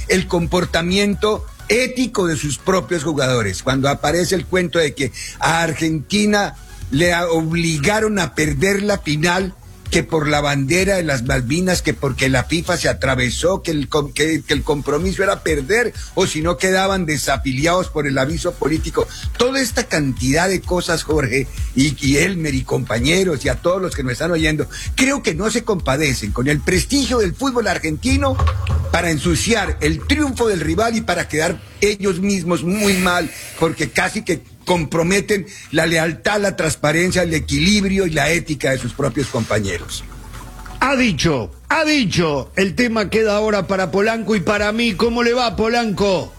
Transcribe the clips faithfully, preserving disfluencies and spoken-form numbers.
el comportamiento ético de sus propios jugadores. Cuando aparece el cuento de que a Argentina le obligaron a perder la final, que por la bandera de las Malvinas, que porque la FIFA se atravesó, que el, que, que el compromiso era perder, o si no quedaban desafiliados por el aviso político. Toda esta cantidad de cosas, Jorge, y, y Elmer y compañeros, y a todos los que nos están oyendo, creo que no se compadecen con el prestigio del fútbol argentino para ensuciar el triunfo del rival y para quedar ellos mismos muy mal, porque casi que comprometen la lealtad, la transparencia, el equilibrio y la ética de sus propios compañeros. Ha dicho, ha dicho, el tema queda ahora para Polanco y para mí. ¿Cómo le va, Polanco?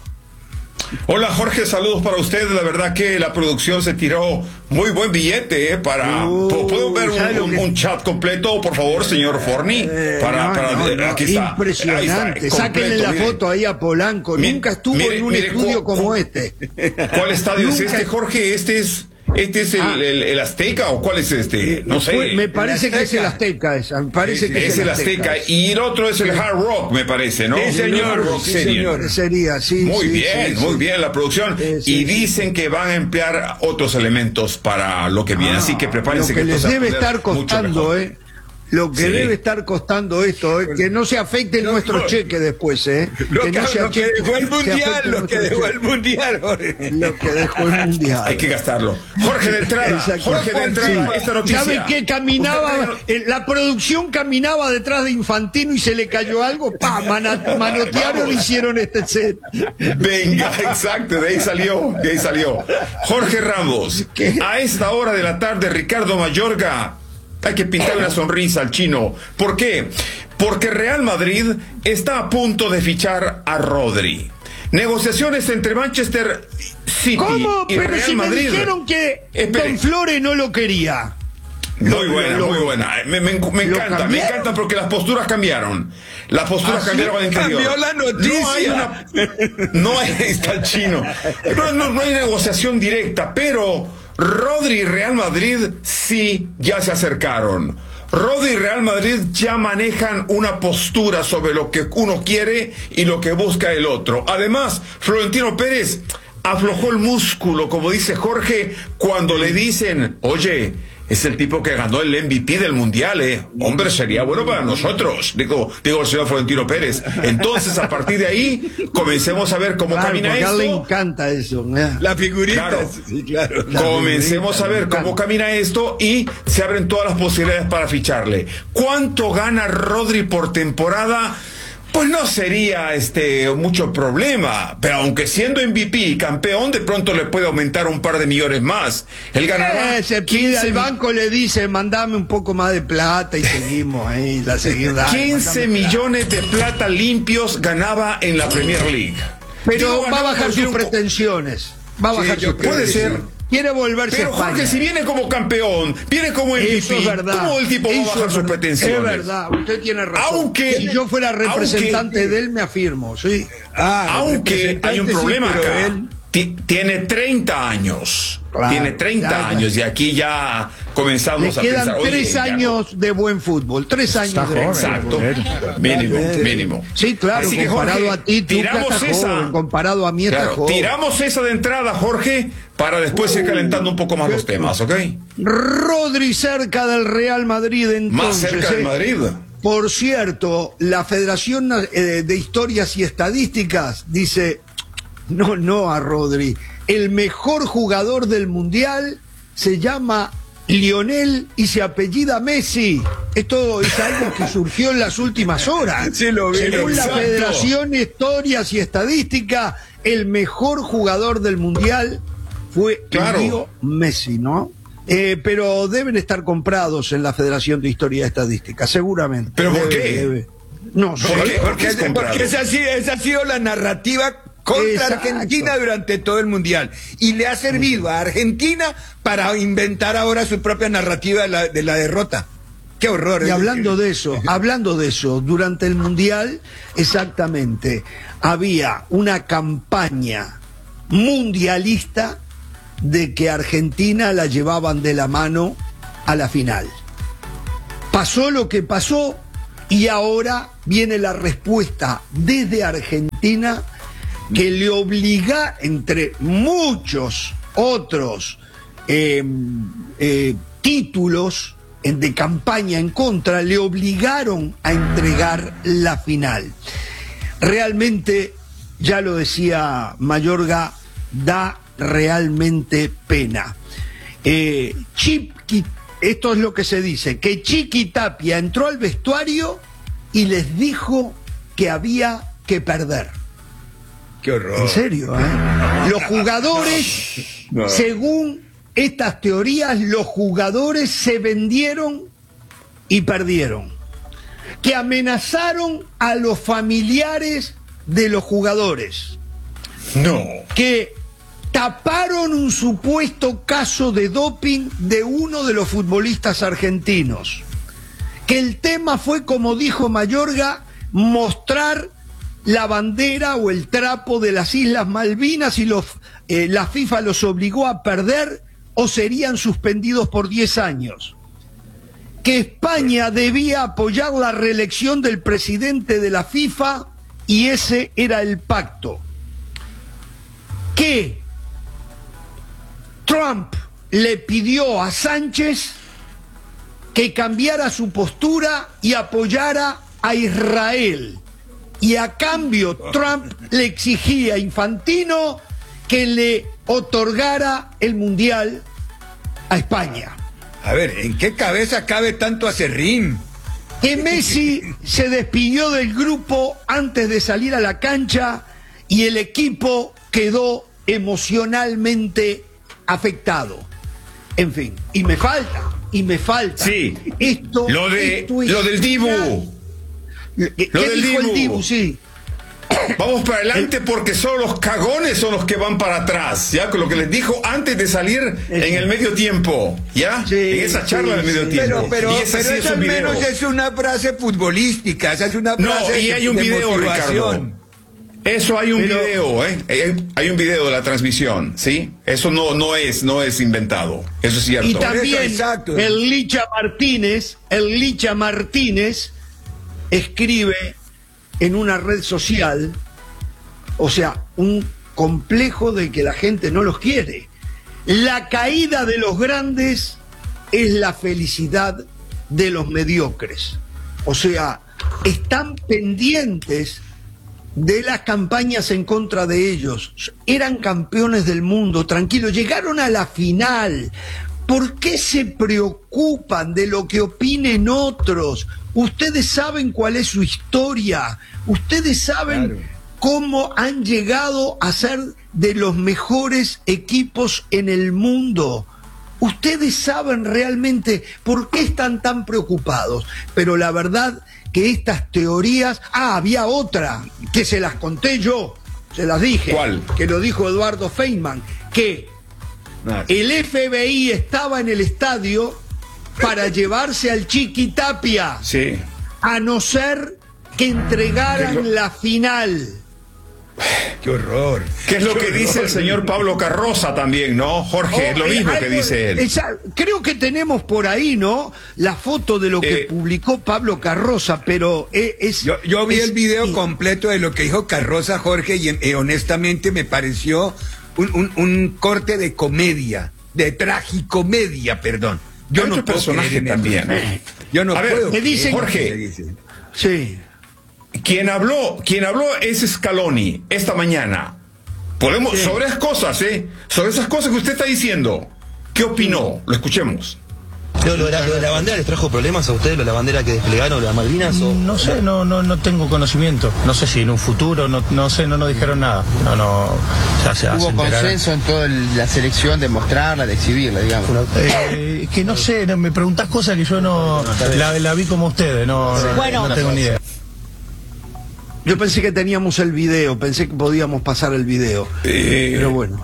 Hola, Jorge, saludos para usted. La verdad que la producción se tiró muy buen billete, ¿eh? Para, uh, ¿puedo ver un, un, un chat completo, por favor, señor Forni? Eh, para, no, para, no, no, aquí está. Impresionante. Está, sáquenle la mire. foto ahí a Polanco. Mi, Nunca estuvo mire, en un mire, estudio como este. ¿Cuál estadio Nunca... es este, Jorge? Este es... ¿Este es el, ah. el, el Azteca o cuál es este? No sé. Me parece que es el Azteca esa. Me parece sí, que es, es el Azteca. Azteca. Y el otro es el Hard Rock, me parece, ¿no? Sí, señor. Rock sí, señor. Sería, sí. Muy sí, bien, sí, muy sí. bien la producción. Sí, sí, y dicen sí. que van a emplear otros elementos para lo que viene. Ah, así que prepárense. Lo que, que les debe estar costando, ¿eh? Lo que sí. debe estar costando esto, ¿eh? Que no se afecte no, nuestro no, cheque después, ¿eh? Lo que, que, no se lo que dejó el mundial, lo que dejó el mundial, Jorge. Lo que dejó el mundial. Hay que gastarlo. Jorge de entrada, Jorge de entrada, sí. esta noticia. ¿Sabe qué? Caminaba, eh, la producción caminaba detrás de Infantino y se le cayó algo, pa, manotearon y hicieron este set. Venga, exacto, de ahí salió, de ahí salió. Jorge Ramos, ¿qué? A esta hora de la tarde, Ricardo Mayorga. Hay que pintar una sonrisa al chino. ¿Por qué? Porque Real Madrid está a punto de fichar a Rodri. Negociaciones entre Manchester City ¿Cómo? y Pero Real si Madrid. Me dijeron que Espere. Don Flores no lo quería. Muy buena, lo, muy buena. Me, me, me encanta, me encanta porque las posturas cambiaron. Las posturas Así cambiaron al interior. Cambió la noticia. No hay una, no hay, está el chino. No, no, no hay negociación directa, pero Rodri y Real Madrid sí ya se acercaron. Rodri y Real Madrid ya manejan una postura sobre lo que uno quiere y lo que busca el otro. Además, Florentino Pérez aflojó el músculo, como dice Jorge, cuando le dicen, oye, es el tipo que ganó el M V P del Mundial, ¿eh? Hombre, sería bueno para nosotros, digo, digo el señor Florentino Pérez. Entonces, a partir de ahí, comencemos a ver cómo claro, camina esto. A él le encanta eso. ¿eh? La figurita. Claro. Sí, claro. La comencemos figurita, a ver cómo camina esto y se abren todas las posibilidades para ficharle. ¿Cuánto gana Rodri por temporada? Pues no sería este mucho problema, pero aunque siendo M V P y campeón, de pronto le puede aumentar un par de millones más. Él ganará eh, se pide al banco, le dice, mandame un poco más de plata y seguimos ahí, la seguimos. quince millones de plata limpios ganaba en la Premier League. Pero Digo, va a bajar sus pretensiones. Va a bajar sí, sus Puede ser. Quiere volverse Pero a España. Jorge, si viene como campeón, viene como M V P, eso es verdad. ¿cómo el tipo va a bajar sus pretensiones? Es verdad, usted tiene razón. Aunque, si yo fuera representante aunque, de él, me afirmo, sí. Ah, aunque hay un problema sí, acá. Él... Tiene treinta años. Claro, tiene treinta ya, años y aquí ya comenzamos Le a quedan pensar. tres años no. de buen fútbol. Tres años está de joven, Exacto. Mínimo, mínimo. Sí, claro, Así que, comparado Jorge, a ti, tú tiramos estás esa. Joven, comparado a mí estás claro, joven. Tiramos esa de entrada, Jorge, para después uh, ir calentando un poco más los temas, ¿ok? Rodri cerca del Real Madrid, entonces. Más cerca del Madrid. Por cierto, la Federación eh, de Historias y Estadísticas dice, no, no a Rodri. El mejor jugador del Mundial se llama Lionel y se apellida Messi. Esto es algo que surgió en las últimas horas. Sí, lo vi, Según exacto. la Federación de Historias y Estadística, el mejor jugador del Mundial fue claro. Leo Messi, ¿no? Eh, pero deben estar comprados en la Federación de Historia y Estadística, seguramente. ¿Pero por debe, qué? Debe. No sé. ¿Por qué? Porque, porque, porque esa, esa ha sido la narrativa contra Exacto. Argentina durante todo el Mundial. Y le ha servido a Argentina para inventar ahora su propia narrativa de la, de la derrota. Qué horror. Y hablando de eso, hablando de eso, durante el Mundial, exactamente, había una campaña mundialista de que Argentina la llevaban de la mano a la final. Pasó lo que pasó y ahora viene la respuesta desde Argentina Argentina, que le obliga, entre muchos otros eh, eh, títulos de campaña en contra, le obligaron a entregar la final. Realmente, ya lo decía Mayorga, da realmente pena. Eh, Chiqui, esto es lo que se dice, que Chiqui Tapia entró al vestuario y les dijo que había que perder. Qué horror. En serio, ¿eh? Los jugadores, No. según estas teorías, los jugadores se vendieron y perdieron. Que amenazaron a los familiares de los jugadores. No. Que taparon un supuesto caso de doping de uno de los futbolistas argentinos. Que el tema fue, como dijo Mayorga, mostrar la bandera o el trapo de las Islas Malvinas y los, eh, la FIFA los obligó a perder o serían suspendidos por diez años. Que España debía apoyar la reelección del presidente de la FIFA y ese era el pacto. Que Trump le pidió a Sánchez que cambiara su postura y apoyara a Israel. Y a cambio Trump le exigía a Infantino que le otorgara el Mundial a España. A ver, ¿en qué cabeza cabe tanto acerrín? Que Messi se despidió del grupo antes de salir a la cancha y el equipo quedó emocionalmente afectado. En fin, y me falta, y me falta. Sí, esto, lo, de, esto es lo del Dibu. ¿Qué, ¿qué Lo del dijo Dibu. el Dibu? Sí. Vamos para adelante porque solo los cagones son los que van para atrás, ¿ya? Con lo que les dijo antes de salir en el medio tiempo, ¿ya? Sí, en esa charla sí, del medio sí. tiempo. Pero, pero, Y ese pero sí es eso un al video. menos es una frase futbolística, esa es una No, frase y hay un de video, motivación. Ricardo. Eso hay un Pero- video, ¿eh? Hay- Hay un video de la transmisión, ¿sí? Eso no, no es, no es inventado. Eso es cierto. Y también exacto. el Licha Martínez, el Licha Martínez escribe en una red social, o sea, un complejo de que la gente no los quiere. La caída de los grandes es la felicidad de los mediocres. O sea, están pendientes de las campañas en contra de ellos. Eran campeones del mundo, tranquilos, llegaron a la final. ¿Por qué se preocupan de lo que opinen otros? Ustedes saben cuál es su historia, ustedes saben Claro. cómo han llegado a ser de los mejores equipos en el mundo. Ustedes saben realmente por qué están tan preocupados, pero la verdad que estas teorías... Ah, había otra, que se las conté yo, se las dije. ¿Cuál? Que lo dijo Eduardo Feynman, que Ah, el F B I estaba en el estadio para llevarse al Chiqui Tapia, Sí. a no ser que entregaran la final. qué horror. ¿Qué es lo Qué que dice horror. el señor Pablo Carroza también, no? Jorge, es lo Oh, eh, mismo que algo- dice él. esa- creo que tenemos por ahí, ¿no? La foto de lo que Eh, publicó Pablo Carroza, pero eh, es... Yo, yo vi es- el video y- completo de lo que dijo Carroza Jorge y eh, honestamente me pareció un, un- un corte de comedia, de tragicomedia, perdón. Yo Hay no otro puedo personaje creer en eso. también. Yo no A ver, puedo. me dicen- creer Jorge. lo que dice. Sí. Quien habló, quien habló es Scaloni esta mañana. Podemos, Sí. sobre esas cosas, ¿eh? Sobre esas cosas que usted está diciendo. ¿Qué opinó? Lo escuchemos. Lo, lo de la, lo de la bandera les trajo problemas a ustedes, lo de la bandera que desplegaron, las Malvinas o No sé, no, no, no tengo conocimiento. No sé si en un futuro, no, no sé, no nos dijeron nada. No, no, ya se, ya se Hubo enterarán. consenso en toda el- la selección de mostrarla, de exhibirla, digamos. Eh, que no sé, no, me preguntás cosas que yo no la, la vi como ustedes, no, no, no tengo ni idea. Yo pensé que teníamos el video, pensé que podíamos pasar el video. Eh, Pero bueno.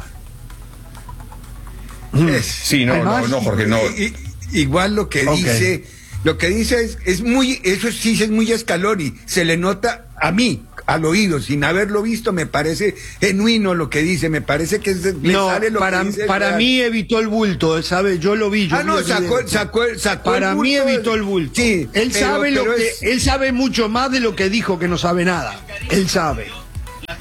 Sí, no, no, Además, no, Jorge, no. I- i- igual lo que Ok. dice, lo que dice es, es muy, eso sí es muy Scaloni, se le nota a mí, al oído, sin haberlo visto, me parece genuino lo que dice, me parece que es- le No, sale lo para, que dice. para real. mí evitó el bulto, ¿sabe? Yo lo vi. Yo Ah, vi no, el sacó, video. sacó, sacó Para el mí bulto. evitó el bulto. Sí, él pero- sabe lo pero que, es- él sabe mucho más de lo que dijo que no sabe nada. Él sabe.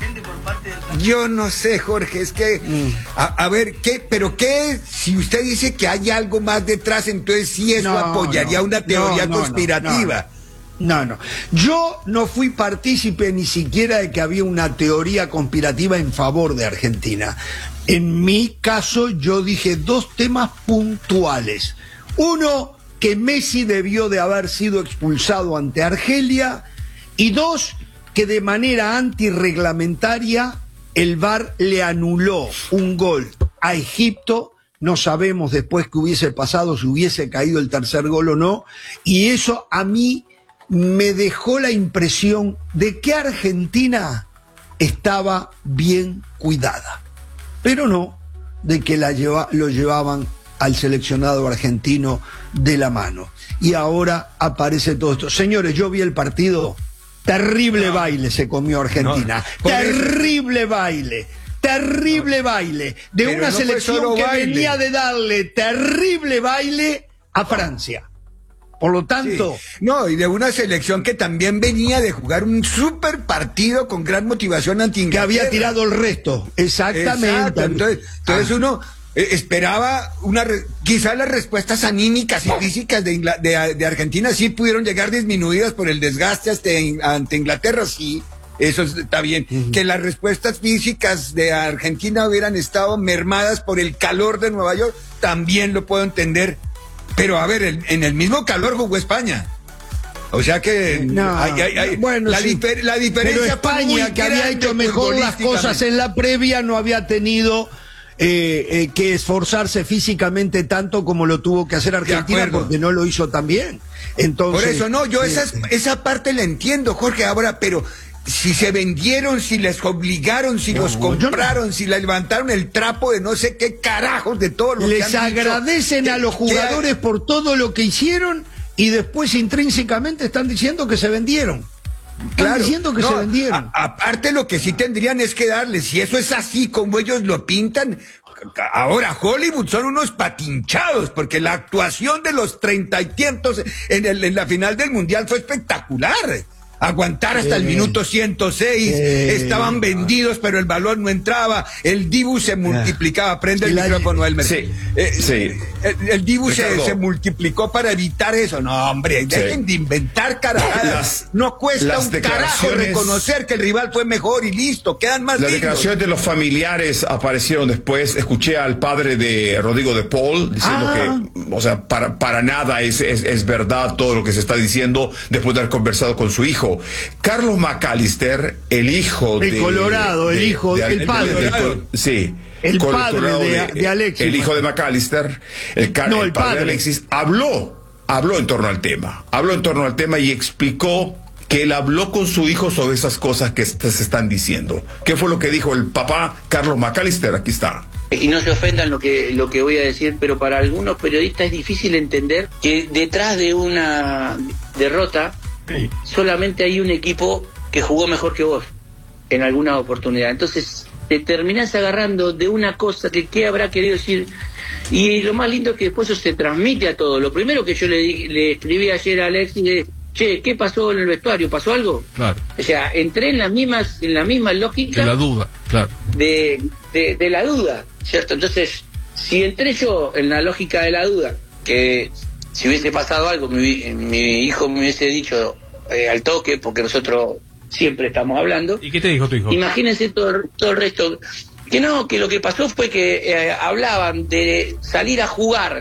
Yo no sé, Jorge, es que, a, a ver, ¿qué? Pero qué, si usted dice que hay algo más detrás, entonces sí eso No, apoyaría no, una teoría no, no, conspirativa. No, no. Yo no fui partícipe ni siquiera de que había una teoría conspirativa en favor de Argentina. En mi caso, yo dije dos temas puntuales. Uno, que Messi debió de haber sido expulsado ante Argelia. Y dos, que de manera antirreglamentaria el V A R le anuló un gol a Egipto. No sabemos después qué hubiese pasado, si hubiese caído el tercer gol o no. Y eso a mí me dejó la impresión de que Argentina estaba bien cuidada, pero no de que la lleva, lo llevaban al seleccionado argentino de la mano. Y ahora aparece todo esto. Señores, yo vi el partido, terrible no. baile se comió Argentina, no. terrible eso. baile. Terrible no. baile de pero una no selección que baile. venía de darle terrible baile a Francia. Por lo tanto... Sí. No, y de una selección que también venía de jugar un super partido con gran motivación anti que había tirado el resto. Exactamente. Exacto. Entonces, entonces ah. uno eh, esperaba una... Re... Quizás las respuestas anímicas y físicas de, Ingl... de, de Argentina sí pudieron llegar disminuidas por el desgaste ante, ante Inglaterra, sí. Eso está bien. Uh-huh. Que las respuestas físicas de Argentina hubieran estado mermadas por el calor de Nueva York, también lo puedo entender. Pero a ver, en, en el mismo calor jugó España. O sea que no, hay, hay, hay, bueno, la, sí. difer, la diferencia. Pero España, que había hecho mejor las cosas en la previa, no había tenido eh, eh, que esforzarse físicamente tanto como lo tuvo que hacer Argentina, porque no lo hizo tan bien. Entonces, por eso no, yo eh, esa, esa parte la entiendo, Jorge, ahora, pero si se vendieron, si les obligaron, si no, los compraron, no. si les levantaron el trapo de no sé qué carajos de todo lo les que han agradecen dicho, a los jugadores que... por todo lo que hicieron y después intrínsecamente están diciendo que se vendieron. Están claro, diciendo que no, se vendieron. A, aparte lo que sí tendrían es que darles, si eso es así como ellos lo pintan, ahora Hollywood son unos patinchados, porque la actuación de los treinta y tientos en, el, en la final del Mundial fue espectacular. Aguantar hasta eh, el minuto ciento seis, eh, estaban vendidos, pero el balón no entraba, el Dibu se multiplicaba, prende el la, micrófono, Elmer. Sí, eh, sí. El, el Dibu se, se multiplicó para evitar eso. No, hombre, sí. dejen de inventar carajadas. No cuesta un carajo reconocer que el rival fue mejor y listo, quedan más Las dignos. declaraciones de los familiares aparecieron después. Escuché al padre de Rodrigo de Paul diciendo ah. que, o sea, para, para nada es, es, es verdad todo lo que se está diciendo después de haber conversado con su hijo. Carlos McAllister, el hijo el de... Colorado, de, el hijo, de, el de, padre. De, de, de, sí. El padre de, de, de Alexis. El hijo de McAllister, el, no, el, el padre, padre de Alexis, habló, habló en torno al tema. Habló en torno al tema y explicó que él habló con su hijo sobre esas cosas que se están diciendo. ¿Qué fue lo que dijo el papá Carlos McAllister? Aquí está. Y no se ofendan lo que, lo que voy a decir, pero para algunos periodistas es difícil entender que detrás de una derrota sí. solamente hay un equipo que jugó mejor que vos en alguna oportunidad. Entonces te terminás agarrando de una cosa que qué habrá querido decir. Y lo más lindo es que después eso se transmite a todo. Lo primero que yo le, le escribí ayer a Alexis es: che, ¿qué pasó en el vestuario? ¿Pasó algo? Claro. O sea, entré en las mismas, en la misma lógica de la duda, claro. De, de, de la duda, ¿cierto? Entonces, si entré yo en la lógica de la duda, que si hubiese pasado algo, mi, mi hijo me hubiese dicho eh, al toque, porque nosotros siempre estamos hablando. ¿Y qué te dijo tu hijo? Imagínense todo, todo el resto. Que no, que lo que pasó fue que eh, hablaban de salir a jugar.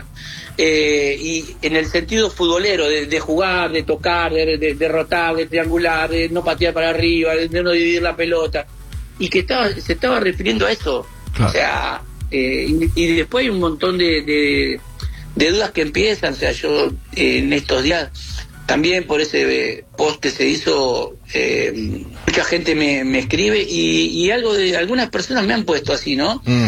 Eh, y en el sentido futbolero, de, de jugar, de tocar, de, de derrotar, de triangular, de no patear para arriba, de no dividir la pelota, y que estaba, se estaba refiriendo a eso. Claro. O sea, eh, y, y después hay un montón de, de, de dudas que empiezan. O sea, yo eh, en estos días también por ese post que se hizo, eh, mucha gente me, me escribe y, y algo de algunas personas me han puesto así, ¿no? Mm.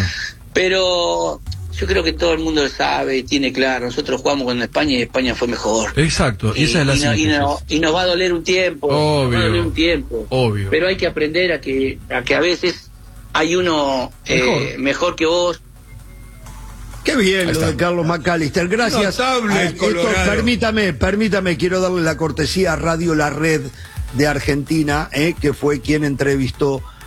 Pero yo creo que todo el mundo lo sabe y tiene claro. Nosotros jugamos con España y España fue mejor. Exacto, y, esa es la y, no, y, no, y nos va a doler un tiempo. Obvio. Nos va a doler un tiempo. Obvio. Pero hay que aprender a que a que a veces hay uno mejor, eh, mejor que vos. Qué bien lo de Carlos McAllister. Gracias. Notable, esto, permítame, permítame, quiero darle la cortesía a Radio La Red de Argentina, eh, que fue quien entrevistó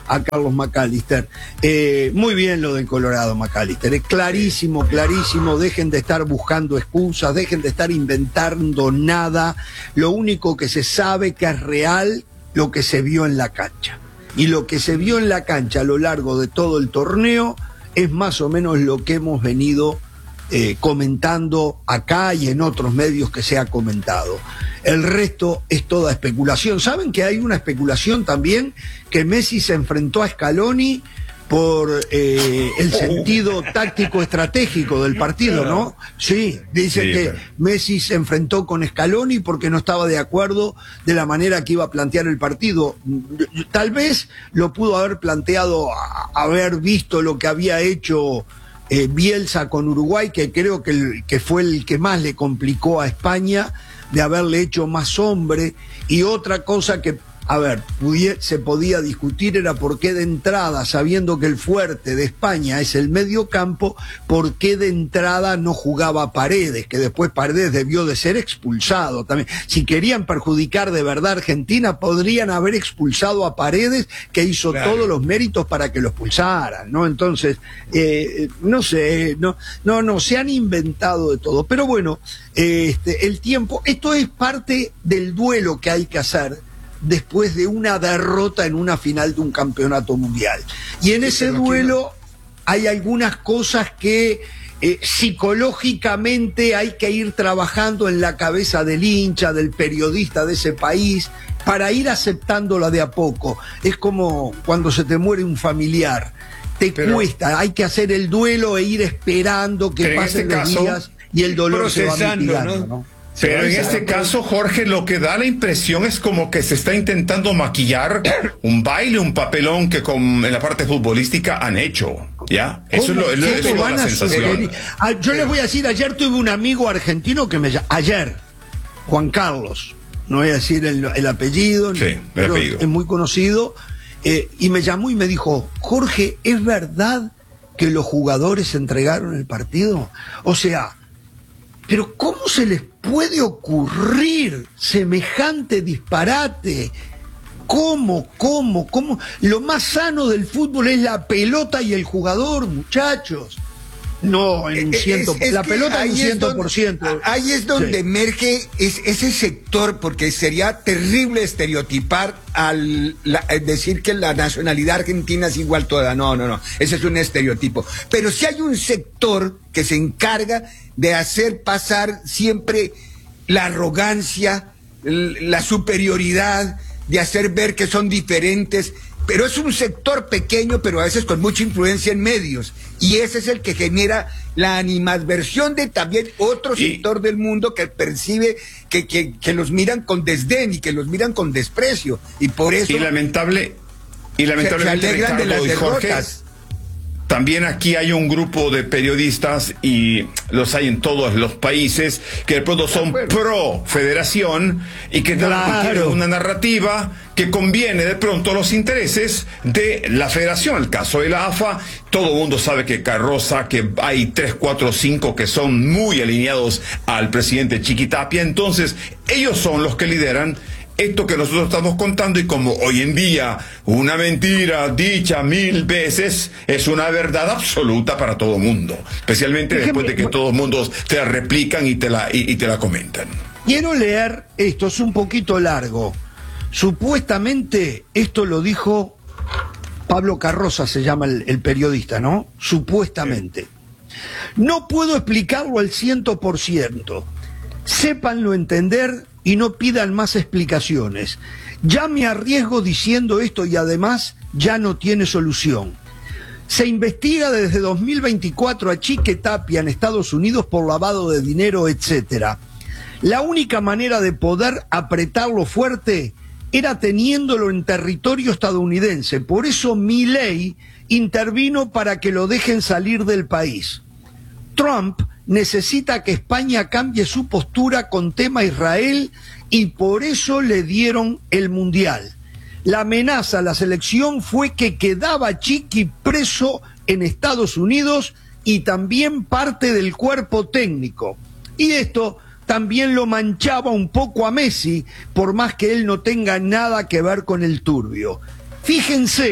a Carlos McAllister. Eh, muy bien lo del Colorado, McAllister. Es clarísimo, clarísimo. Dejen de estar buscando excusas, dejen de estar inventando nada. Lo único que se sabe que es real, lo que se vio en la cancha. Y lo que se vio en la cancha a lo largo de todo el torneo es más o menos lo que hemos venido eh, comentando acá y en otros medios que se ha comentado. El resto es toda especulación. ¿Saben que hay una especulación también? Que Messi se enfrentó a Scaloni por eh, el sentido táctico estratégico del partido, ¿no? Sí, dice Sí, que pero- Messi se enfrentó con Scaloni porque no estaba de acuerdo de la manera que iba a plantear el partido. Tal vez lo pudo haber planteado, a- haber visto lo que había hecho eh, Bielsa con Uruguay, que creo que, el- que fue el que más le complicó a España, de haberle hecho más hombre. Y otra cosa que, a ver, pudie- se podía discutir era por qué de entrada, sabiendo que el fuerte de España es el medio campo, por qué de entrada no jugaba Paredes, que después Paredes debió de ser expulsado también. Si querían perjudicar de verdad a Argentina, podrían haber expulsado a Paredes, que hizo Claro. todos los méritos para que lo expulsaran, ¿no? Entonces, eh, no sé, no, no, no, se han inventado de todo. Pero bueno, eh, este, el tiempo, esto es parte del duelo que hay que hacer después de una derrota en una final de un campeonato mundial. Y en ese pero aquí duelo hay algunas cosas que eh, psicológicamente hay que ir trabajando en la cabeza del hincha, del periodista de ese país, para ir aceptándola de a poco. Es como cuando se te muere un familiar. Te Pero- cuesta, hay que hacer el duelo e ir esperando que Pero en pasen este los caso, días y el dolor se va procesando, mitigando, ¿no? ¿no? Pero en Sí, este sí. caso, Jorge, lo que da la impresión es como que se está intentando maquillar un baile, un papelón que con, en la parte futbolística han hecho, ¿ya? Eso es lo, ¿Cómo? eso es ¿Cómo lo- van la a sensación. sugerir? Ah, yo les voy a decir, ayer tuve un amigo argentino que me llamó, ayer, Juan Carlos, no voy a decir el, el apellido, Sí, el pero apellido. es muy conocido, eh, y me llamó y me dijo, Jorge, ¿es verdad que los jugadores entregaron el partido? O sea, pero ¿cómo se les puede ocurrir semejante disparate? ¿Cómo, cómo, cómo? Lo más sano del fútbol es la pelota y el jugador, muchachos. No, en un Es- ciento, es la que pelota en un ahí es ciento donde- por ciento. Ahí es donde Sí. emerge es, ese sector, porque sería terrible estereotipar al la- eh, decir que la nacionalidad argentina es igual toda. No, no, no. Ese es un estereotipo. Pero sí hay un sector que se encarga de hacer pasar siempre la arrogancia, l- la superioridad, de hacer ver que son diferentes. Pero es un sector pequeño, pero a veces con mucha influencia en medios. Y ese es el que genera la animadversión de también otro Y- sector del mundo que percibe que, que, que los miran con desdén y que los miran con desprecio. Y por eso Y lamentable, y se, se lamentablemente, alegran de Ricardo las y Jorge, derrotas. también aquí hay un grupo de periodistas, y los hay en todos los países, que de pronto son pro federación y que dan- Claro. tienen una narrativa que conviene de pronto a los intereses de la federación. El caso de la A F A, todo el mundo sabe que Carroza, que hay tres, cuatro, cinco que son muy alineados al presidente Chiquitapia, entonces ellos son los que lideran esto que nosotros estamos contando, y como hoy en día una mentira dicha mil veces es una verdad absoluta para todo mundo, especialmente Déjeme- después de que todo el mundo te la replican y te la, y, y te la comentan. Quiero leer esto, es un poquito largo. Supuestamente, esto lo dijo Pablo Carroza, se llama el, el periodista, ¿no? Supuestamente. No puedo explicarlo al ciento por ciento. Sépanlo entender y no pidan más explicaciones. Ya me arriesgo diciendo esto y además ya no tiene solución. Se investiga desde dos mil veinticuatro a Chiquitapia en Estados Unidos por lavado de dinero, etcétera. La única manera de poder apretarlo fuerte era teniéndolo en territorio estadounidense. Por eso Milei intervino para que lo dejen salir del país. Trump necesita que España cambie su postura con tema Israel y por eso le dieron el Mundial. La amenaza a la selección fue que quedaba Chiqui preso en Estados Unidos y también parte del cuerpo técnico. Y esto también lo manchaba un poco a Messi, por más que él no tenga nada que ver con el turbio. Fíjense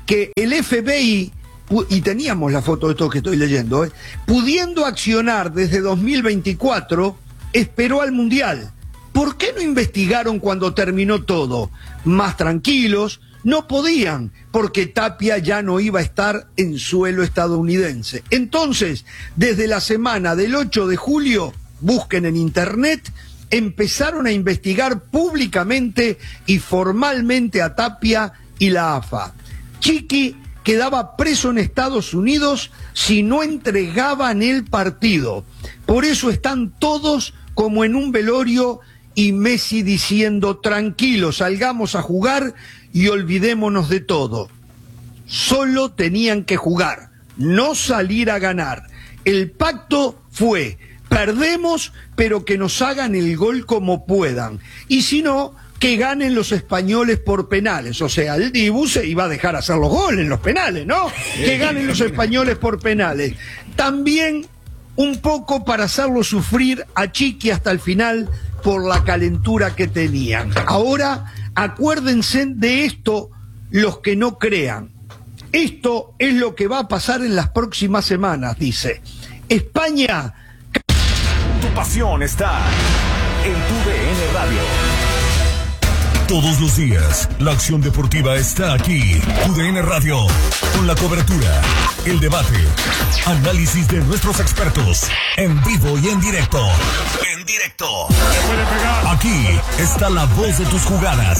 que el F B I, y teníamos la foto de esto que estoy leyendo, ¿eh? pudiendo accionar desde dos mil veinticuatro, esperó al Mundial. ¿Por qué no investigaron cuando terminó todo? Más tranquilos, no podían, porque Tapia ya no iba a estar en suelo estadounidense. Entonces, desde la semana del ocho de julio, busquen en internet, empezaron a investigar públicamente y formalmente a Tapia y la A F A. Chiqui quedaba preso en Estados Unidos si no entregaban el partido. Por eso están todos como en un velorio y Messi diciendo, tranquilos, salgamos a jugar y olvidémonos de todo. Solo tenían que jugar, no salir a ganar. El pacto fue, perdemos, pero que nos hagan el gol como puedan. Y si no, que ganen los españoles por penales. O sea, el Dibu se iba a dejar hacer los goles en los penales, ¿no? Que ganen los españoles por penales. También un poco para hacerlo sufrir a Chiqui hasta el final por la calentura que tenían. Ahora, acuérdense de esto los que no crean. Esto es lo que va a pasar en las próximas semanas, dice. España... Tu pasión está en tu D N Radio. Todos los días, la acción deportiva está aquí. Tu D N Radio, con la cobertura, el debate, análisis de nuestros expertos, en vivo y en directo. En directo. Aquí está la voz de tus jugadas.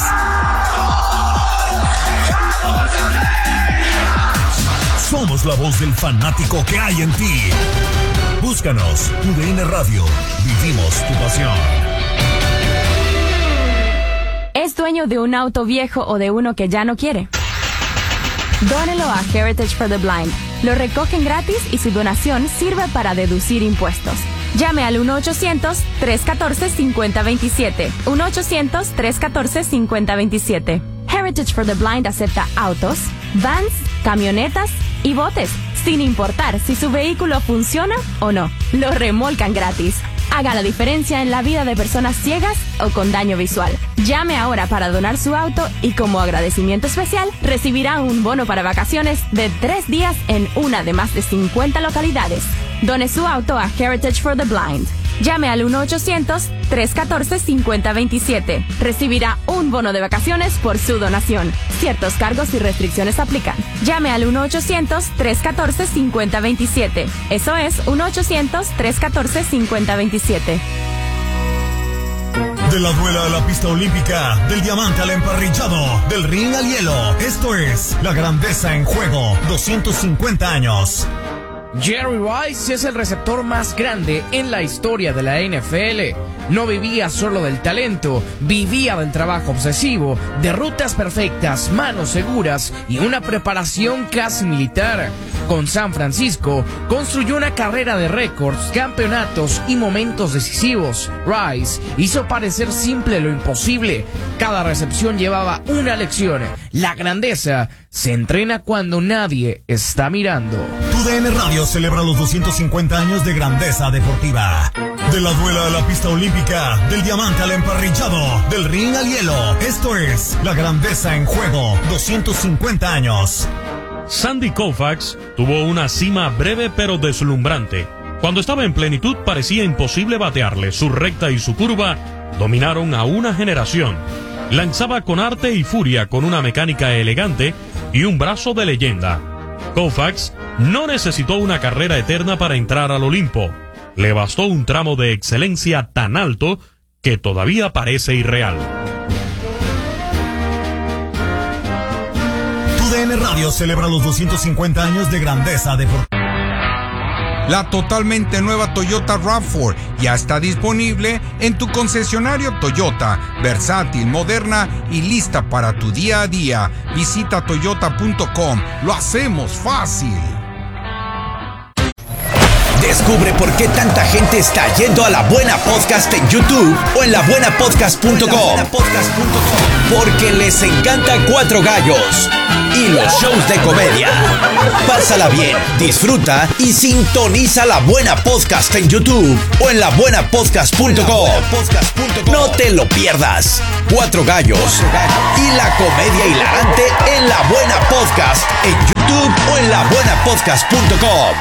Somos la voz del fanático que hay en ti. Búscanos, Tu D N Radio. Vivimos tu pasión. ¿Es dueño de un auto viejo o de uno que ya no quiere? Dónelo a Heritage for the Blind. Lo recogen gratis y su donación sirve para deducir impuestos. Llame al uno ochocientos, tres uno cuatro, cinco cero dos siete. uno ochocientos, tres uno cuatro, cinco cero dos siete. Heritage for the Blind acepta autos, vans, camionetas y botes, sin importar si su vehículo funciona o no. Lo remolcan gratis. Haga la diferencia en la vida de personas ciegas o con daño visual. Llame ahora para donar su auto y como agradecimiento especial recibirá un bono para vacaciones de tres días en una de más de cincuenta localidades. Done su auto a Heritage for the Blind. Llame al uno ochocientos, tres uno cuatro, cinco cero dos siete. Recibirá un bono de vacaciones por su donación. Ciertos cargos y restricciones aplican. Llame al uno ochocientos, tres uno cuatro, cinco cero dos siete. Eso es uno ochocientos, tres uno cuatro, cinco cero dos siete. De la duela a la pista olímpica, del diamante al emparrillado, del ring al hielo. Esto es La Grandeza en Juego, doscientos cincuenta años. Jerry Rice es el receptor más grande en la historia de la N F L. No vivía solo del talento, vivía del trabajo obsesivo, de rutas perfectas, manos seguras y una preparación casi militar. Con San Francisco, construyó una carrera de récords, campeonatos y momentos decisivos. Rice hizo parecer simple lo imposible. Cada recepción llevaba una lección. La grandeza se entrena cuando nadie está mirando. Tu D N Radio celebra los doscientos cincuenta años de grandeza deportiva. De la duela a la pista olímpica, del diamante al emparrillado, del ring al hielo. Esto es La Grandeza en Juego, doscientos cincuenta años. Sandy Koufax tuvo una cima breve pero deslumbrante. Cuando estaba en plenitud parecía imposible batearle. Su recta y su curva dominaron a una generación. Lanzaba con arte y furia, con una mecánica elegante y un brazo de leyenda. Koufax no necesitó una carrera eterna para entrar al Olimpo. Le bastó un tramo de excelencia tan alto que todavía parece irreal. Tu D N Radio celebra los doscientos cincuenta años de grandeza deportiva. La totalmente nueva Toyota RAV cuatro ya está disponible en tu concesionario Toyota, versátil, moderna y lista para tu día a día. Visita toyota punto com, lo hacemos fácil. Descubre por qué tanta gente está yendo a La Buena Podcast en YouTube o en la buena podcast punto com. Porque les encanta Cuatro Gallos y los shows de comedia. Pásala bien, disfruta y sintoniza La Buena Podcast en YouTube o en la buena podcast punto com. No te lo pierdas. Cuatro Gallos y la comedia hilarante en La Buena Podcast en YouTube o en la buena podcast punto com.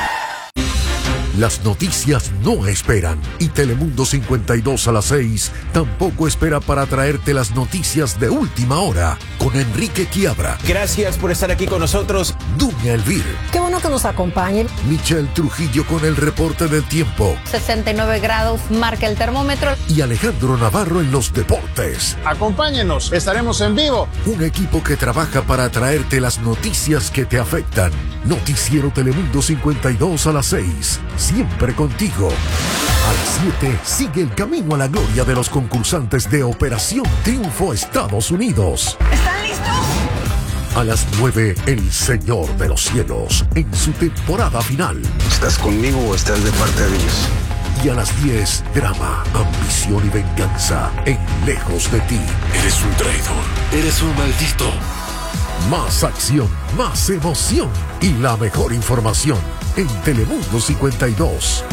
Las noticias no esperan y Telemundo cincuenta y dos a las seis tampoco espera para traerte las noticias de última hora con Enrique Quiabra. Gracias por estar aquí con nosotros. Dunia Elvir. Qué bueno que nos acompañen. Michelle Trujillo con el reporte del tiempo. sesenta y nueve grados marca el termómetro. Y Alejandro Navarro en los deportes. Acompáñenos, estaremos en vivo. Un equipo que trabaja para traerte las noticias que te afectan. Noticiero Telemundo cincuenta y dos a las seis. Siempre contigo. A las siete sigue el camino a la gloria de los concursantes de Operación Triunfo Estados Unidos. ¿Están listos? A las nueve, El Señor de los Cielos en su temporada final. ¿Estás conmigo o estás de parte de Dios? Y a las diez, drama, ambición y venganza en Lejos de ti. Eres un traidor. Eres un maldito. Más acción, más emoción y la mejor información en Telemundo cincuenta y dos.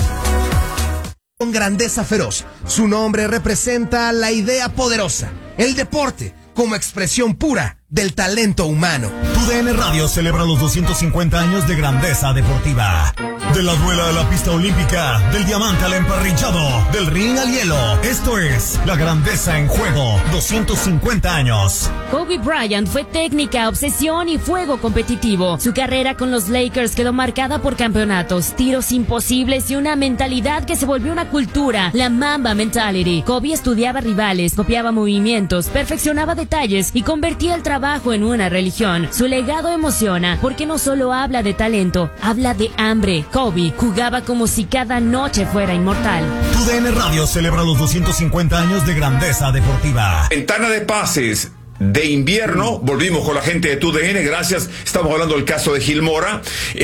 Con grandeza feroz, su nombre representa la idea poderosa, el deporte como expresión pura del talento humano. Tu D N Radio celebra los doscientos cincuenta años de grandeza deportiva. De la duela a la pista olímpica, del diamante al emparrillado, del ring al hielo. Esto es la grandeza en juego, doscientos cincuenta años. Kobe Bryant fue técnica, obsesión y fuego competitivo. Su carrera con los Lakers quedó marcada por campeonatos, tiros imposibles y una mentalidad que se volvió una cultura, la Mamba Mentality. Kobe estudiaba rivales, copiaba movimientos, perfeccionaba detalles y convertía el trabajo en una religión. Su legado emociona porque no solo habla de talento, habla de hambre. Kobe jugaba como si cada noche fuera inmortal. Tu D N Radio celebra los doscientos cincuenta años de grandeza deportiva. Ventana de pases de invierno, volvimos con la gente de Tu D N, gracias. Estamos hablando del caso de Gil Mora.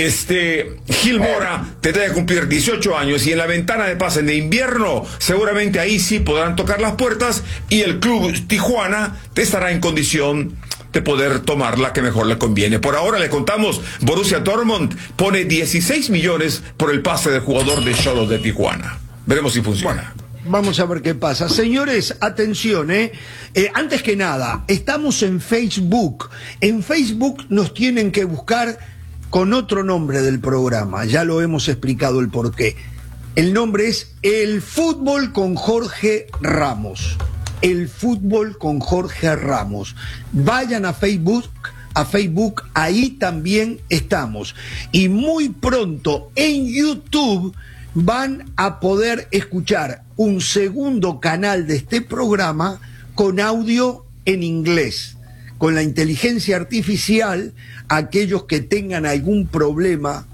Este, Gil Mora tendrá que cumplir dieciocho años y en la ventana de pases de invierno, seguramente ahí sí podrán tocar las puertas y el club Tijuana te estará en condición de poder tomar la que mejor le conviene. Por ahora le contamos, Borussia Dortmund pone dieciséis millones por el pase del jugador de Xolos de Tijuana. Veremos si funciona. Vamos a ver qué pasa. Señores, atención, ¿eh? eh antes que nada, estamos en Facebook. En Facebook nos tienen que buscar con otro nombre del programa. Ya lo hemos explicado el porqué. El nombre es El Fútbol con Jorge Ramos. El Fútbol con Jorge Ramos. Vayan a Facebook, a Facebook, ahí también estamos. Y muy pronto en YouTube van a poder escuchar un segundo canal de este programa con audio en inglés. Con la inteligencia artificial, aquellos que tengan algún problema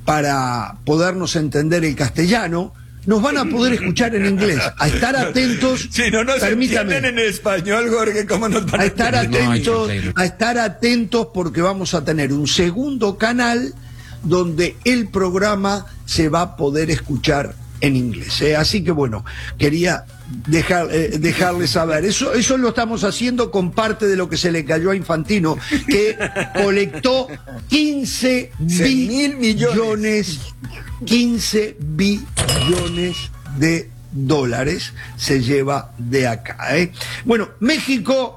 para podernos entender el castellano, nos van a poder escuchar en inglés. A estar atentos. Si no nos permítame, entienden en español, Jorge, ¿cómo nos van a, a estar atentos? A estar atentos porque vamos a tener un segundo canal donde el programa se va a poder escuchar en inglés. ¿eh? Así que bueno, quería dejar, eh, dejarles saber. Eso, eso lo estamos haciendo con parte de lo que se le cayó a Infantino, que colectó quince mil millones, quince billones de dólares se lleva de acá. ¿eh? Bueno, México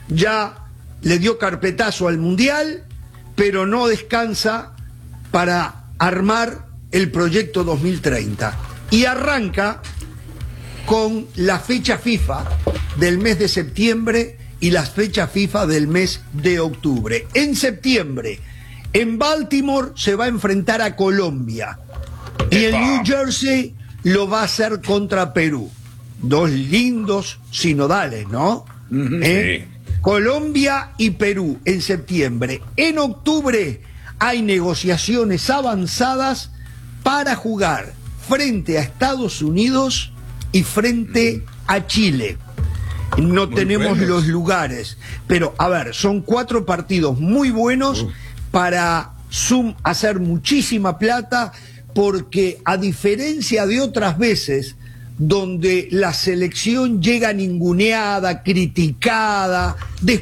ya le dio carpetazo al Mundial, pero no descansa para armar el proyecto dos mil treinta. Y arranca con la fecha FIFA del mes de septiembre y las fechas FIFA del mes de octubre. En septiembre, en Baltimore se va a enfrentar a Colombia. Y en New Jersey lo va a hacer contra Perú. Dos lindos sinodales, ¿no? Uh-huh. ¿Eh? Sí. Colombia y Perú en septiembre. En octubre hay negociaciones avanzadas para jugar frente a Estados Unidos y frente a Chile. No muy tenemos buenos. Los lugares, pero a ver, son cuatro partidos muy buenos uh. para sum, hacer muchísima plata, porque a diferencia de otras veces donde la selección llega ninguneada, criticada,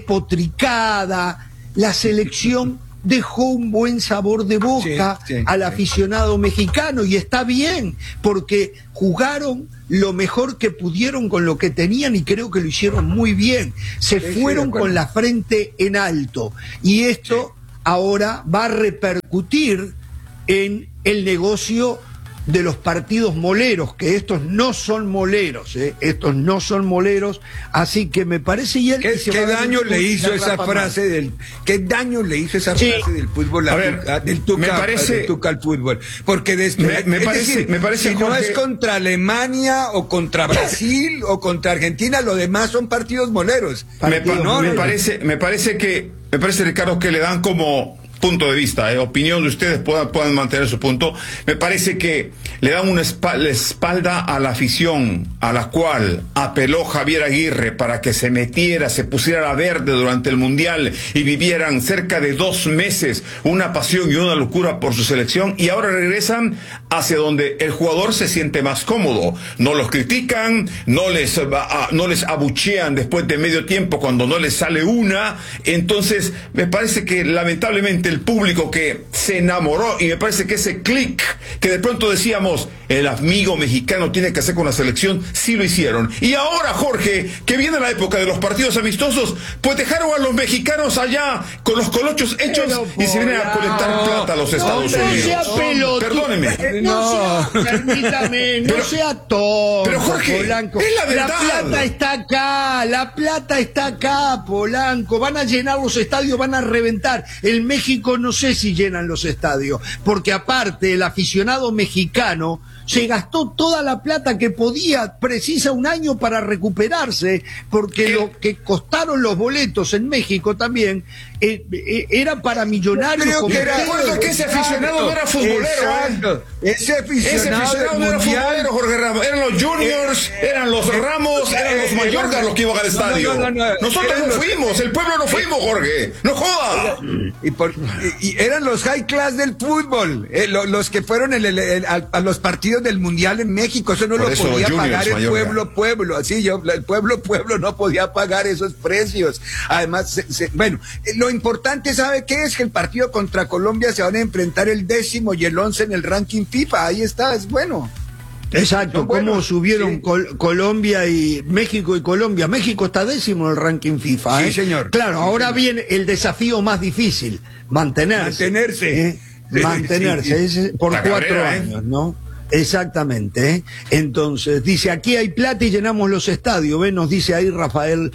despotricada, la selección dejó un buen sabor de boca sí, sí, al aficionado sí. mexicano, y está bien, porque jugaron lo mejor que pudieron con lo que tenían y creo que lo hicieron muy bien. Se sí, fueron sí, con la frente en alto, y esto sí. ahora va a repercutir en el negocio de los partidos moleros, que estos no son moleros, ¿eh? estos no son moleros, así que me parece... Y él, ¿Qué, y ¿qué daño le hizo esa frase más. del qué daño le hizo esa sí. frase del fútbol a ver, a, del Tuca, me parece, del Tuca al fútbol? Porque de, me, me, parece, decir, me parece si Jorge, no es contra Alemania o contra Brasil o contra Argentina, lo demás son partidos moleros. Partidos me, no, me parece, me parece que me parece, Ricardo, que le dan como punto de vista, eh, opinión de ustedes, puedan, puedan mantener su punto. Me parece que le dan una espalda, espalda a la afición a la cual apeló Javier Aguirre para que se metiera, se pusiera la verde durante el Mundial y vivieran cerca de dos meses una pasión y una locura por su selección, y ahora regresan hacia donde el jugador se siente más cómodo. No los critican, no les, no les abuchean después de medio tiempo cuando no les sale una. Entonces me parece que lamentablemente el público que se enamoró, y me parece que ese clic que de pronto decíamos el amigo mexicano tiene que hacer con la selección, sí lo hicieron. Y ahora, Jorge, que viene la época de los partidos amistosos, pues dejaron a los mexicanos allá con los colochos hechos pero, y se vienen a colectar plata a los Estados no, Unidos. No sea pelotudo. Perdóneme. No, sea, permítame, no pero, sea tonto, pero Jorge, Polanco. Es la verdad. La plata está acá, la plata está acá, Polanco. Van a llenar los estadios, van a reventar. El México no sé si llenan los estadios, porque aparte el aficionado mexicano se gastó toda la plata que podía, precisa un año para recuperarse, porque ¿Qué? lo que costaron los boletos en México también eh, eh, era para millonarios. Creo que era, recuerdo que ese aficionado no era futbolero. Exacto. ¿eh? Ese aficionado, ese aficionado no era futbolero, Jorge Ramos. Eran los Juniors, eh, eran los Ramos, eh, eran los Mallorca los que iban al estadio. No, no, no, no. Nosotros no fuimos, los, el pueblo no fuimos, Jorge. No joda. Y, por, y, y eran los high class del fútbol, eh, los, los que fueron el, el, el, a, a los partidos del Mundial en México. Eso no por lo eso, podía Juniors, pagar el Mallorca. pueblo, pueblo. Así yo, el pueblo, pueblo no podía pagar esos precios. Además, se, se, bueno, lo importante, ¿sabe qué es? Que el partido contra Colombia se van a enfrentar el décimo y el once en el ranking FIFA. Ahí está, es bueno. Exacto, cómo bueno, subieron sí. Col Colombia y México y Colombia. México está décimo en el ranking FIFA. ¿eh? Sí, señor. Claro, sí, ahora señor. viene el desafío más difícil, mantenerse. Mantenerse. ¿eh? Sí, mantenerse, sí. Es por La cuatro carrera, años, ¿eh? ¿no? Exactamente, ¿eh? Entonces, dice, aquí hay plata y llenamos los estadios, ¿ves? Nos dice ahí Rafael,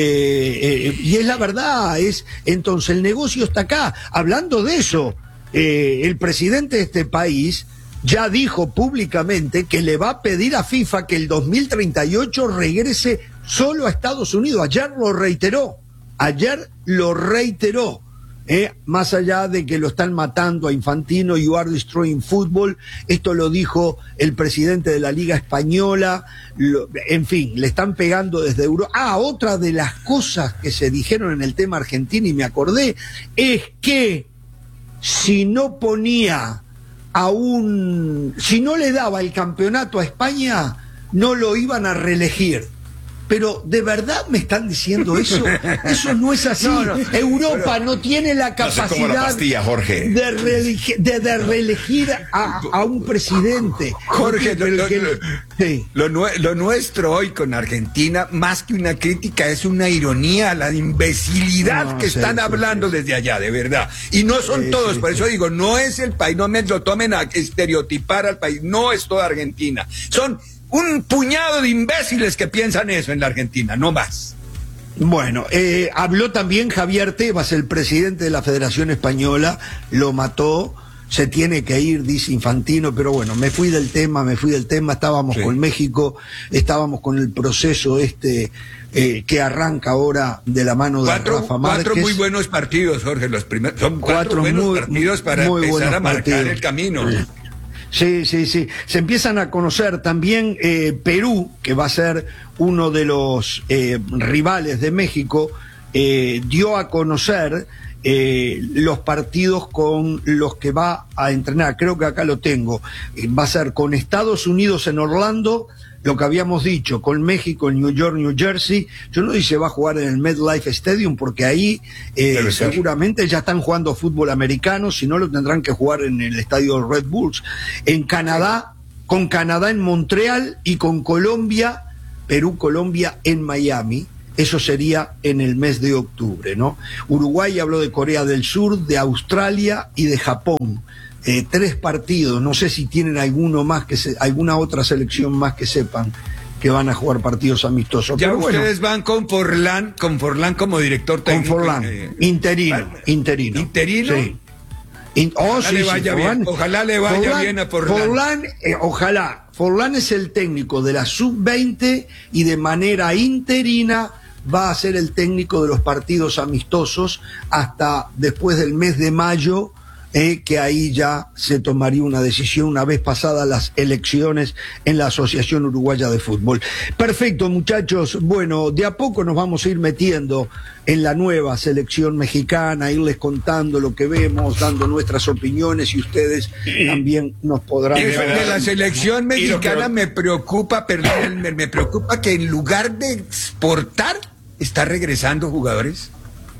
eh, eh, y es la verdad, es, entonces el negocio está acá. Hablando de eso, eh, el presidente de este país ya dijo públicamente que le va a pedir a FIFA que el dos mil treinta y ocho regrese solo a Estados Unidos. Ayer lo reiteró, ayer lo reiteró. Eh, más allá de que lo están matando a Infantino, you are destroying football, esto lo dijo el presidente de la Liga Española, lo, en fin, le están pegando desde Europa. Ah, otra de las cosas que se dijeron en el tema Argentina, y me acordé, es que si no ponía a un, si no le daba el campeonato a España, no lo iban a reelegir. Pero ¿de verdad me están diciendo eso? Eso no es así. No, no, Europa pero, no tiene la capacidad no la pastilla, Jorge. De, reelegir, de, de reelegir a, a un presidente. Jorge, lo, lo, que, lo, sí. lo, lo nuestro hoy con Argentina, más que una crítica, es una ironía a la imbecilidad no, que sí, están sí, hablando sí. desde allá, de verdad. Y no son sí, todos, sí, por sí. eso digo, no es el país, no me lo tomen a estereotipar al país, no es toda Argentina. Son un puñado de imbéciles que piensan eso en la Argentina, no más. Bueno, eh, habló también Javier Tebas, el presidente de la Federación Española, lo mató, se tiene que ir, dice Infantino, pero bueno, me fui del tema, me fui del tema, estábamos sí. con México, estábamos con el proceso este eh, que arranca ahora de la mano de cuatro, Rafa Márquez. Cuatro muy buenos partidos, Jorge, los primeros, son cuatro, cuatro buenos muy, partidos para muy empezar a marcar partidos. el camino. Sí. Sí, sí, sí. Se empiezan a conocer también eh, Perú, que va a ser uno de los eh, rivales de México, eh, dio a conocer eh, los partidos con los que va a entrenar. Creo que acá lo tengo. Eh, va a ser con Estados Unidos en Orlando, lo que habíamos dicho, con México en New York, New Jersey. Yo no sé si se va a jugar en el MetLife Stadium, porque ahí eh, seguramente ya están jugando fútbol americano, si no lo tendrán que jugar en el estadio Red Bulls. En Canadá, con Canadá en Montreal, y con Colombia, Perú, Colombia en Miami. Eso sería en el mes de octubre, ¿no? Uruguay habló de Corea del Sur, de Australia y de Japón. Eh, tres partidos, no sé si tienen alguno más que se, alguna otra selección más que sepan que van a jugar partidos amistosos. Ya pero ustedes bueno, van con Forlán, con Forlán como director técnico. Con Forlán, eh, interino, bueno, interino. ¿Interino? Sí. In, oh, ojalá sí, le sí, vaya Forlán, bien, ojalá le vaya Forlán, bien a Forlán. Forlán eh, ojalá. Forlán es el técnico de la sub veinte y de manera interina va a ser el técnico de los partidos amistosos hasta después del mes de mayo, eh, que ahí ya se tomaría una decisión una vez pasadas las elecciones en la Asociación Uruguaya de Fútbol. Perfecto, muchachos. Bueno, de a poco nos vamos a ir metiendo en la nueva selección mexicana, irles contando lo que vemos, dando nuestras opiniones, y ustedes también nos podrán... Eso de la selección mexicana que... me preocupa, perdón, me, me preocupa que en lugar de exportar, está regresando jugadores.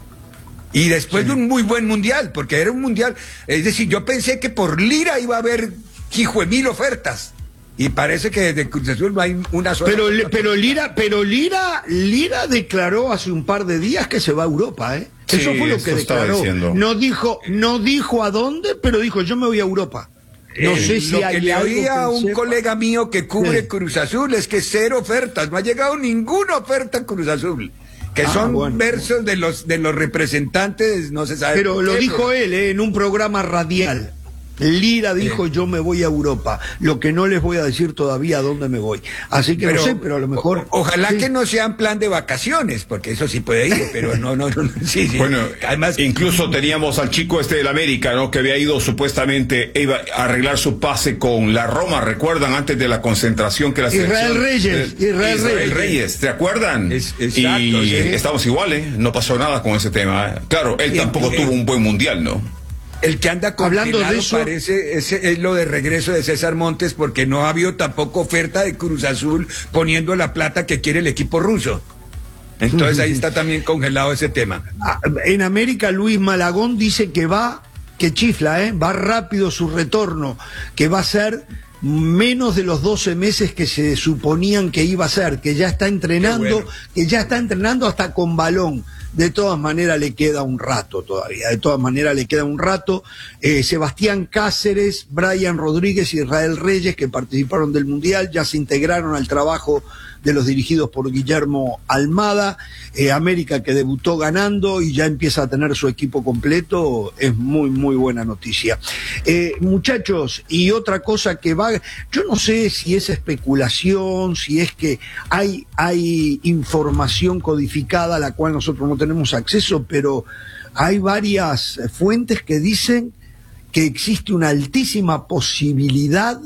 Y después sí. de un muy buen mundial, porque era un mundial, es decir, yo pensé que por Lira iba a haber hijo de mil ofertas, y parece que desde Cruz Azul no hay una sola. Pero, pero Lira, pero Lira, Lira declaró hace un par de días que se va a Europa, ¿eh? Sí, eso fue lo que declaró. No dijo, no dijo a dónde, pero dijo, yo me voy a Europa. No eh, sé si lo hay que le algo oía a un sepa. colega mío que cubre Sí. Cruz Azul es que cero ofertas, no ha llegado ninguna oferta en Cruz Azul. Que Ah, son bueno. versos de los de los representantes, no se sabe. Pero por lo qué, dijo pero- él, ¿eh? En un programa radial. Lira dijo, Sí. yo me voy a Europa. Lo que no les voy a decir todavía a dónde me voy. Así que Pero, no sé, pero a lo mejor... o- ojalá Sí. que no sea en plan de vacaciones, porque eso sí puede ir, pero no, no, no, no, sí, sí. Bueno, Además, incluso teníamos al chico este del América, ¿no? Que había ido supuestamente, iba a arreglar su pase con la Roma, ¿recuerdan? Antes de la concentración que la Israel selección... Reyes, eh, Israel Reyes. Reyes, ¿te acuerdan? Es- exacto, y sí. estamos iguales, no pasó nada con ese tema. ¿eh? Claro, él Sí, tampoco sí. tuvo un buen mundial, ¿no? el que anda Hablando de congelado eso- parece ese, es lo de regreso de César Montes, porque no ha habido tampoco oferta de Cruz Azul poniendo la plata que quiere el equipo ruso. Entonces ahí está también congelado ese tema. Ah, en América, Luis Malagón dice que va, que chifla, ¿eh? Va rápido su retorno, que va a ser menos de los doce meses que se suponían que iba a ser, que ya está entrenando, Qué bueno. que ya está entrenando hasta con balón. De todas maneras le queda un rato todavía, de todas maneras le queda un rato. Eh, Sebastián Cáceres, Brian Rodríguez y Israel Reyes, que participaron del Mundial, ya se integraron al trabajo de los dirigidos por Guillermo Almada. eh, América, que debutó ganando y ya empieza a tener su equipo completo, es muy, muy buena noticia. Eh, muchachos, y otra cosa que va, yo no sé si es especulación, si es que hay, hay información codificada a la cual nosotros no tenemos acceso, pero hay varias fuentes que dicen que existe una altísima posibilidad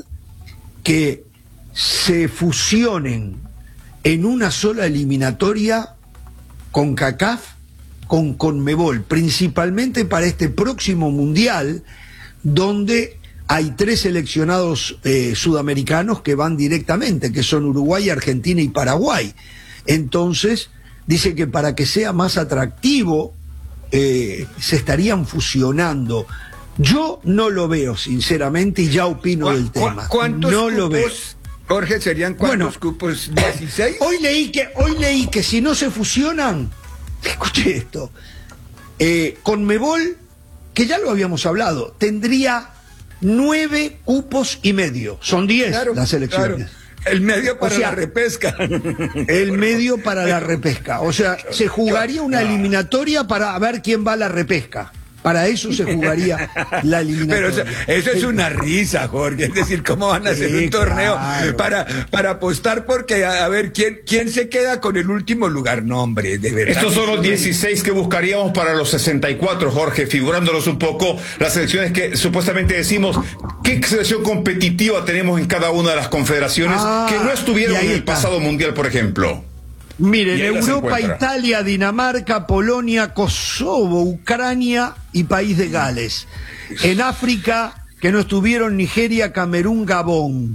que se fusionen en una sola eliminatoria con CONCACAF, con CONMEBOL, principalmente para este próximo Mundial, donde hay tres seleccionados eh, sudamericanos que van directamente, que son Uruguay, Argentina y Paraguay. Entonces, dice que para que sea más atractivo, eh, se estarían fusionando. Yo no lo veo, sinceramente, y ya opino del tema. ¿Cuántos no lo veo. cupos, Jorge, serían cuántos Bueno, cupos? ¿dieciséis? Hoy leí que, hoy leí que si no se fusionan, escuché esto, eh, CONMEBOL, que ya lo habíamos hablado, tendría nueve cupos y medio. Son diez Claro, las elecciones. claro. El medio para O sea, la repesca. El medio para la repesca. O sea, se jugaría una eliminatoria para ver quién va a la repesca. Para eso se jugaría la eliminatoria. Pero eso, eso es una risa, Jorge. Es decir, ¿cómo van a hacer Sí, un torneo claro. para, para apostar? Porque, a, a ver, ¿quién, ¿quién se queda con el último lugar? No, hombre, de verdad. Estos son los dieciséis que buscaríamos para los sesenta y cuatro, Jorge, figurándonos un poco las selecciones que supuestamente decimos, ¿qué selección competitiva tenemos en cada una de las confederaciones Ah, que no estuvieron y ahí en el está. pasado mundial, por ejemplo? Miren, Europa, Italia, Dinamarca, Polonia, Kosovo, Ucrania y País de Gales. En África, que no estuvieron Nigeria, Camerún, Gabón.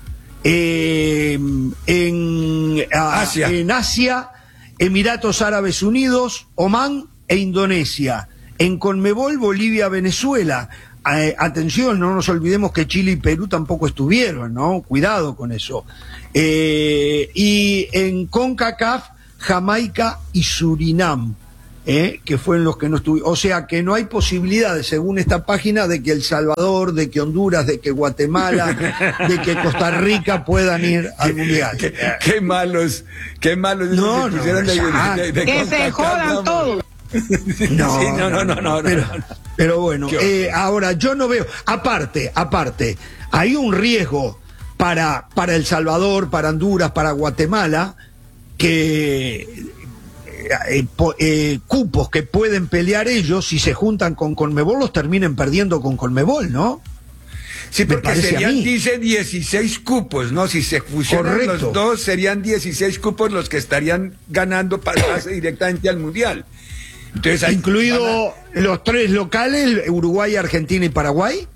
Eh, en, a, Asia. en Asia, Emiratos Árabes Unidos, Omán e Indonesia. En Conmebol, Bolivia, Venezuela. Eh, atención, no nos olvidemos que Chile y Perú tampoco estuvieron, ¿no? Cuidado con eso. Eh, y en CONCACAF, Jamaica y Surinam, eh, que fueron los que no estuvieron. O sea que no hay posibilidades, según esta página, de que El Salvador, de que Honduras, de que Guatemala, de que Costa Rica puedan ir al Mundial. Qué, qué malos, qué malos. No, no, de, de, de que se jodan todos. No, sí, no, no, no, no, pero, no. pero bueno, eh, ahora yo no veo, aparte, aparte, hay un riesgo para, para El Salvador, para Honduras, para Guatemala, que eh, po, eh, cupos que pueden pelear ellos, si se juntan con Conmebol, los terminen perdiendo con Conmebol, ¿no? Sí, porque serían, dice, dieciséis cupos, ¿no? Si se fusionan Correcto. los dos, serían dieciséis cupos los que estarían ganando pase directamente al Mundial. Entonces, hay, incluido a... los tres locales, Uruguay, Argentina y Paraguay.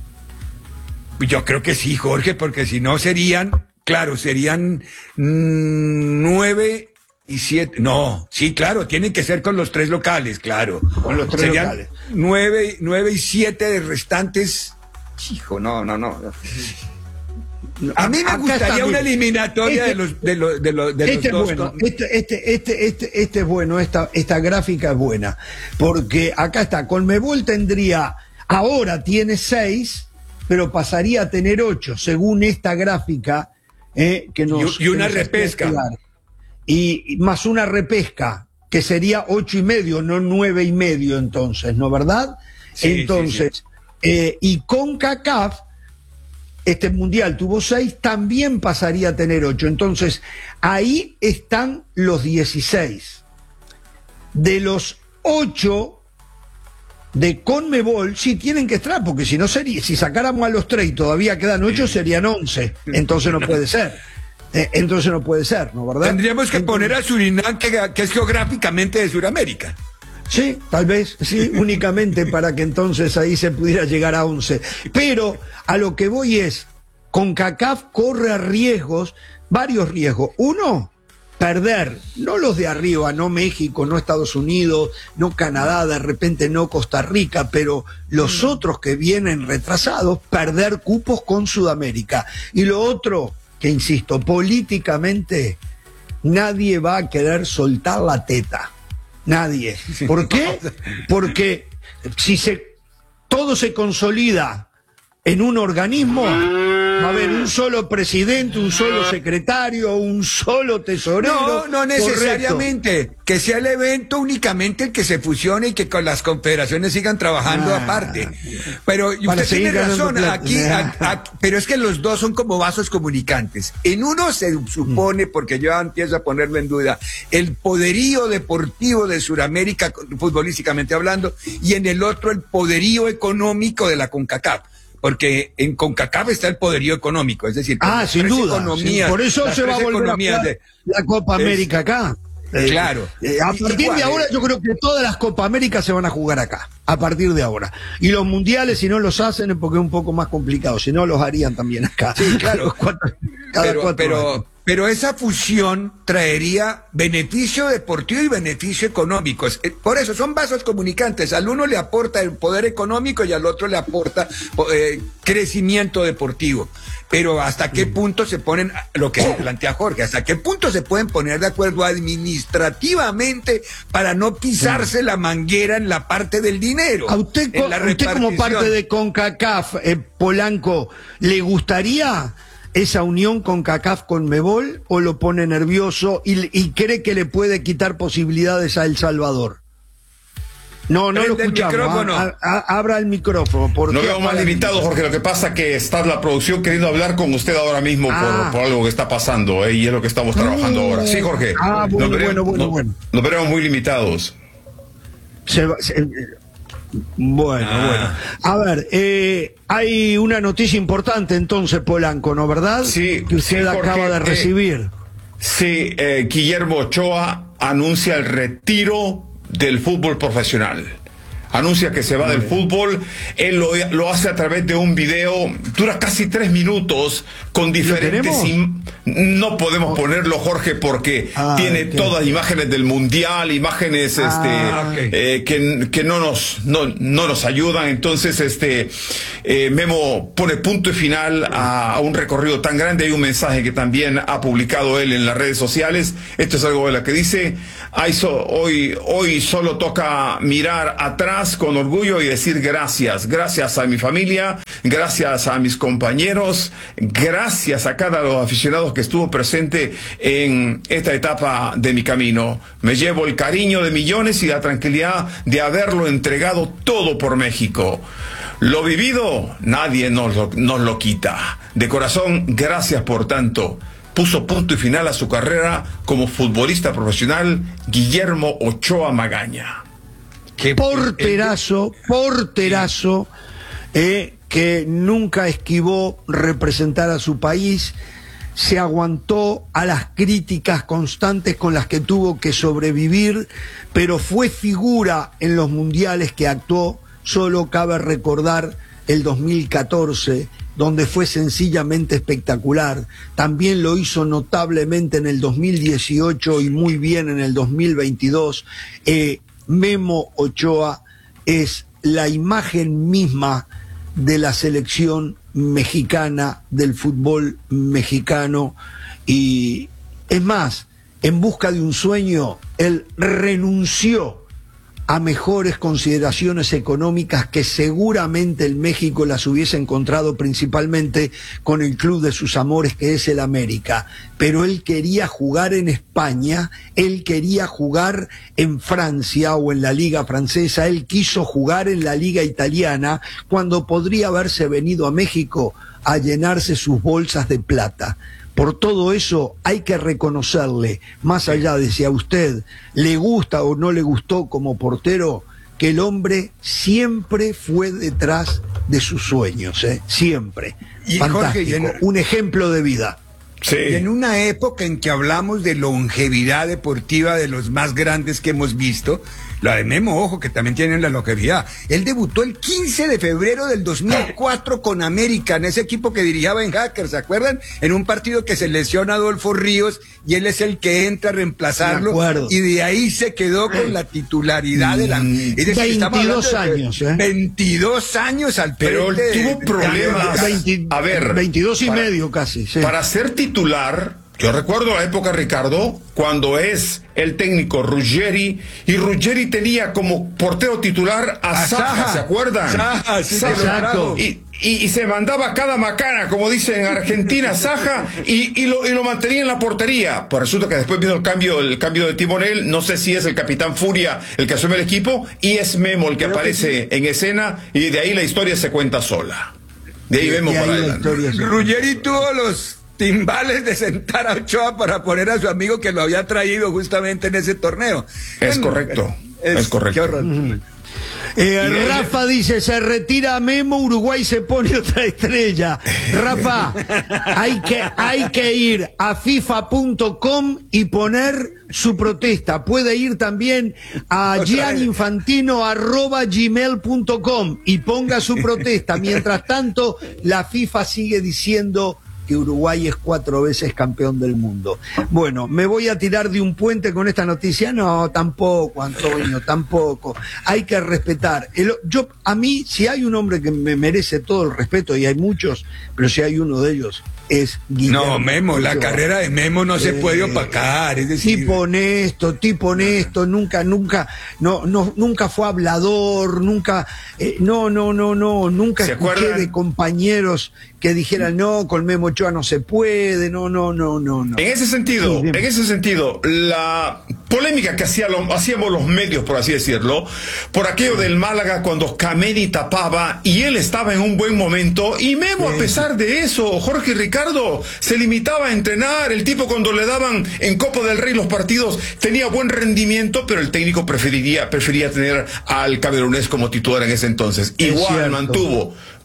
Yo creo que sí, Jorge, porque si no serían, claro, serían mmm, nueve y siete. No, sí, claro, tienen que ser con los tres locales, claro. Con los tres serían locales. Nueve, nueve y siete de restantes. Hijo, no, no, no. A mí me Acá gustaría una eliminatoria este, de los de los de los, de este los es dos. Bueno, con... este, este, este, este, este es bueno, esta, esta gráfica es buena, porque acá está, Conmebol tendría, ahora tiene seis, pero pasaría a tener ocho, según esta gráfica, eh, que nos y, y una que nos repesca. Y, y más una repesca, que sería ocho y medio, no nueve y medio entonces, ¿no verdad? Sí, entonces, sí, sí. Eh, y CONCACAF, este mundial tuvo seis, también pasaría a tener ocho. Entonces, ahí están los dieciséis. De los ocho de Conmebol, sí tienen que estar, porque si no sería, si sacáramos a los tres y todavía quedan ocho, serían once. Entonces no puede ser. Eh, entonces no puede ser, ¿no verdad? Tendríamos que entonces, poner a Surinam, que, que es geográficamente de Sudamérica. Sí, tal vez, sí, únicamente para que entonces ahí se pudiera llegar a once. Pero a lo que voy es, CONCACAF corre riesgos, varios riesgos. Uno, perder, no los de arriba, no México, no Estados Unidos, no Canadá, de repente no Costa Rica, pero los otros que vienen retrasados, perder cupos con Sudamérica. Y lo otro, que insisto, políticamente nadie va a querer soltar la teta. Nadie. ¿Por qué? Porque si se todo se consolida en un organismo, va a haber un solo presidente, un solo secretario, un solo tesorero. No, no necesariamente. Correcto. Que sea el evento únicamente el que se fusione y que con las confederaciones sigan trabajando ah, aparte. Pero usted tiene razón, aquí, a, a, pero es que los dos son como vasos comunicantes. En uno se supone, porque yo empiezo a ponerlo en duda, el poderío deportivo de Sudamérica, futbolísticamente hablando, y en el otro el poderío económico de la CONCACAF. Porque en CONCACAF está el poderío económico, es decir, ah, sin duda, economías, sí, por eso se va a volver a jugar de, la Copa América es, acá. Eh, claro. Eh, a partir igual, de ahora yo creo que todas las Copa Américas se van a jugar acá, a partir de ahora. Y los mundiales, si no los hacen, es porque es un poco más complicado, si no los harían también acá. Sí, claro. cuatro, cada pero, cuatro pero, años. Pero esa fusión traería beneficio deportivo y beneficio económico. Por eso son vasos comunicantes. Al uno le aporta el poder económico y al otro le aporta eh, crecimiento deportivo. Pero ¿hasta qué punto se ponen, lo que plantea Jorge, hasta qué punto se pueden poner de acuerdo administrativamente para no pisarse la manguera en la parte del dinero? ¿A usted, en la usted como parte de CONCACAF, eh, Polanco, le gustaría esa unión con CONCACAF con Conmebol o lo pone nervioso y, y cree que le puede quitar posibilidades a El Salvador? No, no lo escuchamos. A, a, a, abra el micrófono. No veo más limitado, Jorge. Lo que pasa es que está la producción queriendo hablar con usted ahora mismo ah. por, por algo que está pasando, ¿eh? Y es lo que estamos trabajando uh, ahora. Sí, Jorge. Ah, bueno, nos veremos, bueno, bueno, no, bueno. Nos veremos muy limitados. Se va, se, bueno, ah. bueno. A ver, eh, hay una noticia importante entonces, Polanco, ¿no verdad? Sí. Que usted sí, Jorge, acaba de recibir. Eh, Sí, eh, Guillermo Ochoa anuncia el retiro del fútbol profesional. Anuncia que se va del fútbol. Él lo, lo hace a través de un video, dura casi tres minutos, con diferentes... Im- no podemos ponerlo, Jorge, porque ah, tiene okay. todas imágenes del Mundial, imágenes ah, este, okay. eh, que, que no, nos, no, no nos ayudan. Entonces, este eh, Memo pone punto y final a, a un recorrido tan grande. Hay un mensaje que también ha publicado él en las redes sociales. Esto es algo de lo que dice: Ay, so, hoy, hoy solo toca mirar atrás con orgullo y decir gracias, gracias a mi familia, gracias a mis compañeros, gracias a cada uno de los aficionados que estuvo presente en esta etapa de mi camino. Me llevo el cariño de millones y la tranquilidad de haberlo entregado todo por México. Lo vivido, nadie nos lo, nos lo quita. De corazón, gracias por tanto. Puso punto y final a su carrera como futbolista profesional Guillermo Ochoa Magaña. Qué porterazo, porterazo, eh, que nunca esquivó representar a su país, se aguantó a las críticas constantes con las que tuvo que sobrevivir, pero fue figura en los mundiales que actuó. Solo cabe recordar el dos mil catorce, donde fue sencillamente espectacular. También lo hizo notablemente en el dos mil dieciocho y muy bien en el dos mil veintidós. Eh, Memo Ochoa es la imagen misma de la selección mexicana, del fútbol mexicano, y es más, en busca de un sueño, él renunció a mejores consideraciones económicas que seguramente en México las hubiese encontrado principalmente con el club de sus amores, que es el América. Pero él quería jugar en España, él quería jugar en Francia o en la Liga Francesa, él quiso jugar en la Liga Italiana, cuando podría haberse venido a México a llenarse sus bolsas de plata. Por todo eso hay que reconocerle, más allá de si a usted le gusta o no le gustó como portero, que el hombre siempre fue detrás de sus sueños, ¿eh? Siempre. Y fantástico, Jorge, en... un ejemplo de vida. Sí. Y en una época en que hablamos de longevidad deportiva de los más grandes que hemos visto, la de Memo, ojo, que también tienen la longevidad. Él debutó el quince de febrero del dos mil cuatro con América, en ese equipo que dirigía Ben Hacker, ¿se acuerdan? En un partido que se lesiona Adolfo Ríos y él es el que entra a reemplazarlo, y de ahí se quedó con la titularidad de la... Es decir, veintidós años, ¿eh? veintidós años al frente. Pero él tuvo problemas. veinte, a ver, veintidós y para, medio casi. Sí. Para ser titular... Yo recuerdo la época, Ricardo, cuando es el técnico Ruggeri, y Ruggeri tenía como portero titular a, a Saja, Saja, ¿se acuerdan? Saja, sí, Saja. Y, y, y se mandaba cada macana, como dicen en Argentina, Saja, y, y, lo, y lo mantenía en la portería. Pues resulta que después vino el cambio, el cambio de timonel, no sé si es el capitán Furia el que asume el equipo, y es Memo el que Creo aparece que sí. en escena, y de ahí la historia se cuenta sola. De ahí de, vemos de ahí para adelante. Ruggeri tuvo los timbales de sentar a Ochoa para poner a su amigo que lo había traído justamente en ese torneo. Es bueno, correcto, es, es correcto. Uh-huh. Eh, Rafa dice, se retira Memo, Uruguay se pone otra estrella. Rafa, hay que, hay que ir a FIFA punto com y poner su protesta. Puede ir también a gianinfantino arroba gmail punto com y ponga su protesta. Mientras tanto, la FIFA sigue diciendo que Uruguay es cuatro veces campeón del mundo. Bueno, ¿me voy a tirar de un puente con esta noticia? No, tampoco, Antonio, tampoco. Hay que respetar. El, yo, a mí, si hay un hombre que me merece todo el respeto, y hay muchos, pero si hay uno de ellos, es Guillermo. No, Memo, la Ochoa. carrera de Memo no eh, se puede opacar. Es decir, tipo honesto, tipo honesto, nunca, nunca, no, no, nunca fue hablador, nunca, eh, no, no, no, no, nunca escuché acuerdan? de compañeros que dijeran, no, con Memo Ochoa no se puede, no, no, no, no, no. En ese sentido, sí, en ese sentido, la polémica que hacía lo, hacíamos los medios, por así decirlo, por aquello del Málaga cuando Kameni tapaba y él estaba en un buen momento, y Memo, sí. a pesar de eso, Jorge y Ricardo, se limitaba a entrenar. El tipo, cuando le daban en Copa del Rey los partidos, tenía buen rendimiento, pero el técnico preferiría, prefería tener al camerunés como titular en ese entonces. Es Igual cierto. mantuvo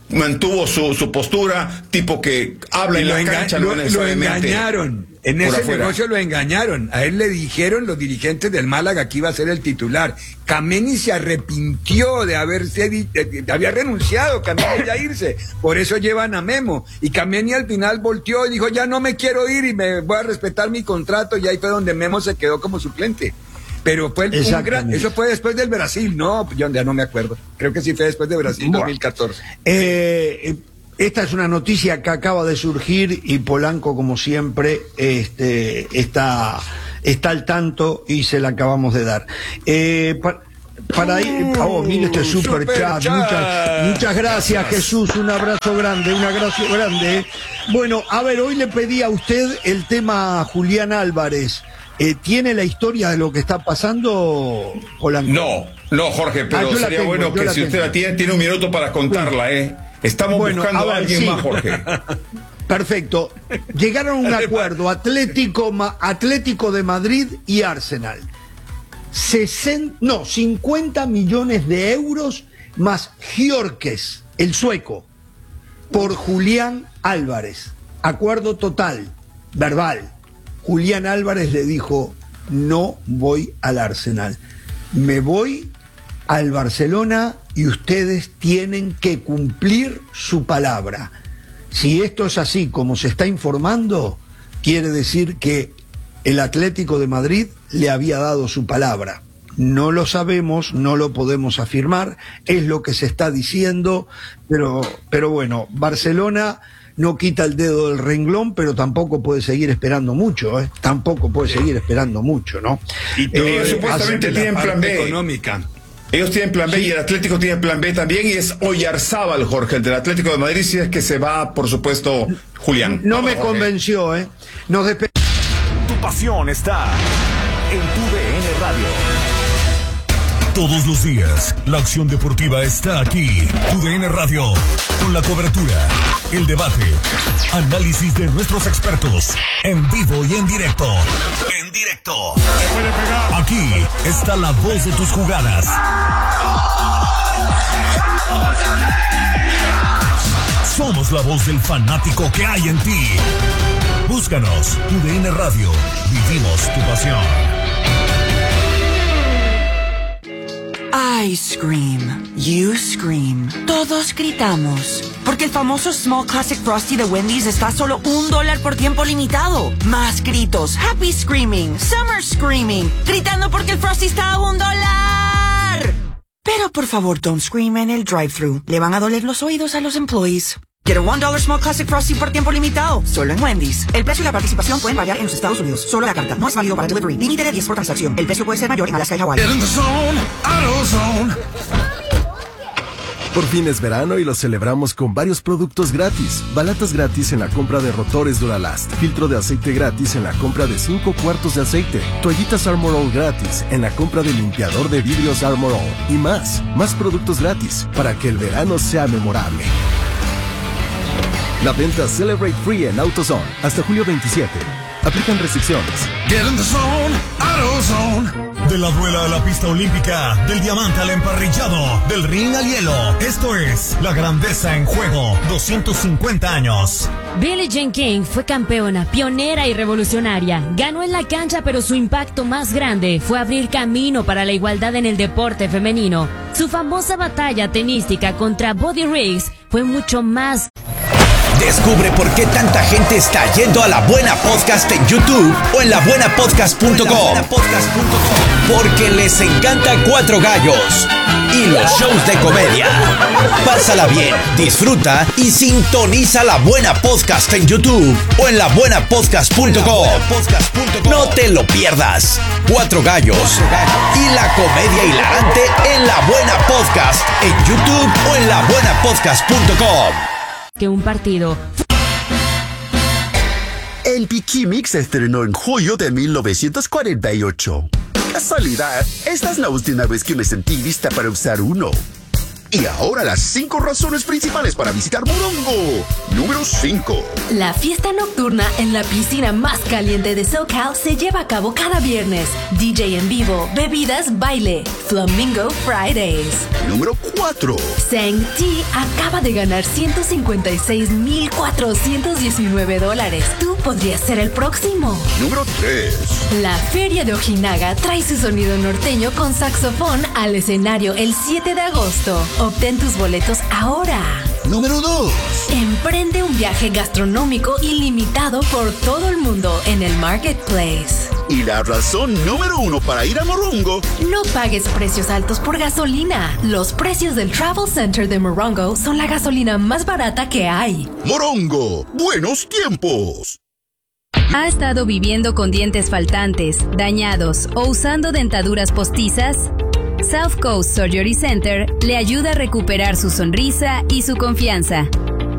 mantuvo su, su postura, tipo que habla y en lo la enga- cancha, lo, no lo engañaron. En por ese afuera. negocio lo engañaron. A él le dijeron los dirigentes del Málaga que iba a ser el titular. Kameni se arrepintió de haberse di- de, de- había renunciado, Kameni ya irse. Por eso llevan a Memo. Y Kameni al final volteó y dijo, ya no me quiero ir y me voy a respetar mi contrato. Y ahí fue donde Memo se quedó como suplente. Pero fue el, un gran, eso fue después del Brasil, no, yo ya no me acuerdo. Creo que sí fue después de Brasil, Bueno. dos mil catorce. Eh, esta es una noticia que acaba de surgir y Polanco, como siempre, este, está, está al tanto y se la acabamos de dar. Eh, pa- para ir, oh, mire este super, super chat. chat. Muchas, muchas gracias, Jesús. Un abrazo grande, un abrazo grande. Bueno, a ver, hoy le pedí a usted el tema Julián Álvarez. Eh, ¿Tiene la historia de lo que está pasando, Polanco? No, no, Jorge, pero Ah, yo la sería tengo, bueno yo que la si usted tengo. la tiene, tiene un minuto para contarla, ¿eh? Estamos Bueno, buscando a a, ver, alguien sí. más, Jorge. Perfecto. Llegaron a un acuerdo Atlético, Ma- Atlético de Madrid y Arsenal. sesenta, no, cincuenta millones de euros más Gyökeres, el sueco, por Julián Álvarez. Acuerdo total, verbal. Julián Álvarez le dijo, no voy al Arsenal, me voy al Barcelona y ustedes tienen que cumplir su palabra. Si esto es así como se está informando, quiere decir que el Atlético de Madrid le había dado su palabra. No lo sabemos, no lo podemos afirmar, es lo que se está diciendo, pero, pero bueno, Barcelona no quita el dedo del renglón, pero tampoco puede seguir esperando mucho, ¿eh? Tampoco puede seguir esperando mucho, ¿no? Y ellos supuestamente tienen plan B. Económica. Ellos tienen plan B Sí. y el Atlético tiene plan B también, y es Oyarzábal, Jorge, el del Atlético de Madrid, si es que se va, por supuesto, Julián. No Vamos, me Jorge. convenció, ¿eh? Nos despe- Tu pasión está en tu D N Radio. Todos los días, la acción deportiva está aquí. Tu D N Radio, con la cobertura, el debate, análisis de nuestros expertos, en vivo y en directo. En directo. Aquí está la voz de tus jugadas. Somos la voz del fanático que hay en ti. Búscanos, Tu D N Radio. Vivimos tu pasión. I scream, you scream, todos gritamos, porque el famoso Small Classic Frosty de Wendy's está a solo un dólar por tiempo limitado. Más gritos, happy screaming, summer screaming, gritando porque el Frosty está a un dólar. Pero por favor, don't scream en el drive-thru, le van a doler los oídos a los employees. Get a one dollar Small Classic Frosty por tiempo limitado, solo en Wendy's. El precio y la participación pueden variar en los Estados Unidos. Solo la carta, no es válido para delivery. Límite de diez por transacción. El precio puede ser mayor en Alaska y Hawái. Por fin es verano y lo celebramos con varios productos gratis. Balatas gratis en la compra de rotores Duralast. Filtro de aceite gratis en la compra de cinco cuartos de aceite. Toallitas Armor All gratis en la compra de limpiador de vidrios Armor All. Y más, más productos gratis para que el verano sea memorable. La venta Celebrate Free en AutoZone hasta julio veintisiete. Aplican restricciones. De la duela a la pista olímpica, del diamante al emparrillado, del ring al hielo. Esto es La Grandeza en Juego, doscientos cincuenta años. Billie Jean King fue campeona, pionera y revolucionaria. Ganó en la cancha, pero su impacto más grande fue abrir camino para la igualdad en el deporte femenino. Su famosa batalla tenística contra Buddy Riggs fue mucho más. Descubre por qué tanta gente está yendo a La Buena Podcast en YouTube o en la buena podcast punto com. Porque les encanta Cuatro Gallos y los shows de comedia. Pásala bien, disfruta y sintoniza La Buena Podcast en YouTube o en la buena podcast punto com. No te lo pierdas. Cuatro Gallos y la comedia hilarante en La Buena Podcast en YouTube o en la buena podcast punto com. Que un partido. El Piquimix se estrenó en julio de mil novecientos cuarenta y ocho. Casualidad, esta es la última vez que me sentí lista para usar uno. Y ahora las cinco razones principales para visitar Morongo. Número cinco. La fiesta nocturna en la piscina más caliente de SoCal se lleva a cabo cada viernes. D J en vivo, bebidas, baile. Flamingo Fridays. Número cuatro. Sang T acaba de ganar ciento cincuenta y seis mil cuatrocientos diecinueve dólares. Tú podrías ser el próximo. Número tres. La Feria de Ojinaga trae su sonido norteño con saxofón al escenario el siete de agosto. Obtén tus boletos ahora. Número dos. Emprende un viaje gastronómico ilimitado por todo el mundo en el Marketplace. Y la razón número uno para ir a Morongo. No pagues precios altos por gasolina. Los precios del Travel Center de Morongo son la gasolina más barata que hay. Morongo, buenos tiempos. ¿Ha estado viviendo con dientes faltantes, dañados o usando dentaduras postizas? South Coast Surgery Center le ayuda a recuperar su sonrisa y su confianza.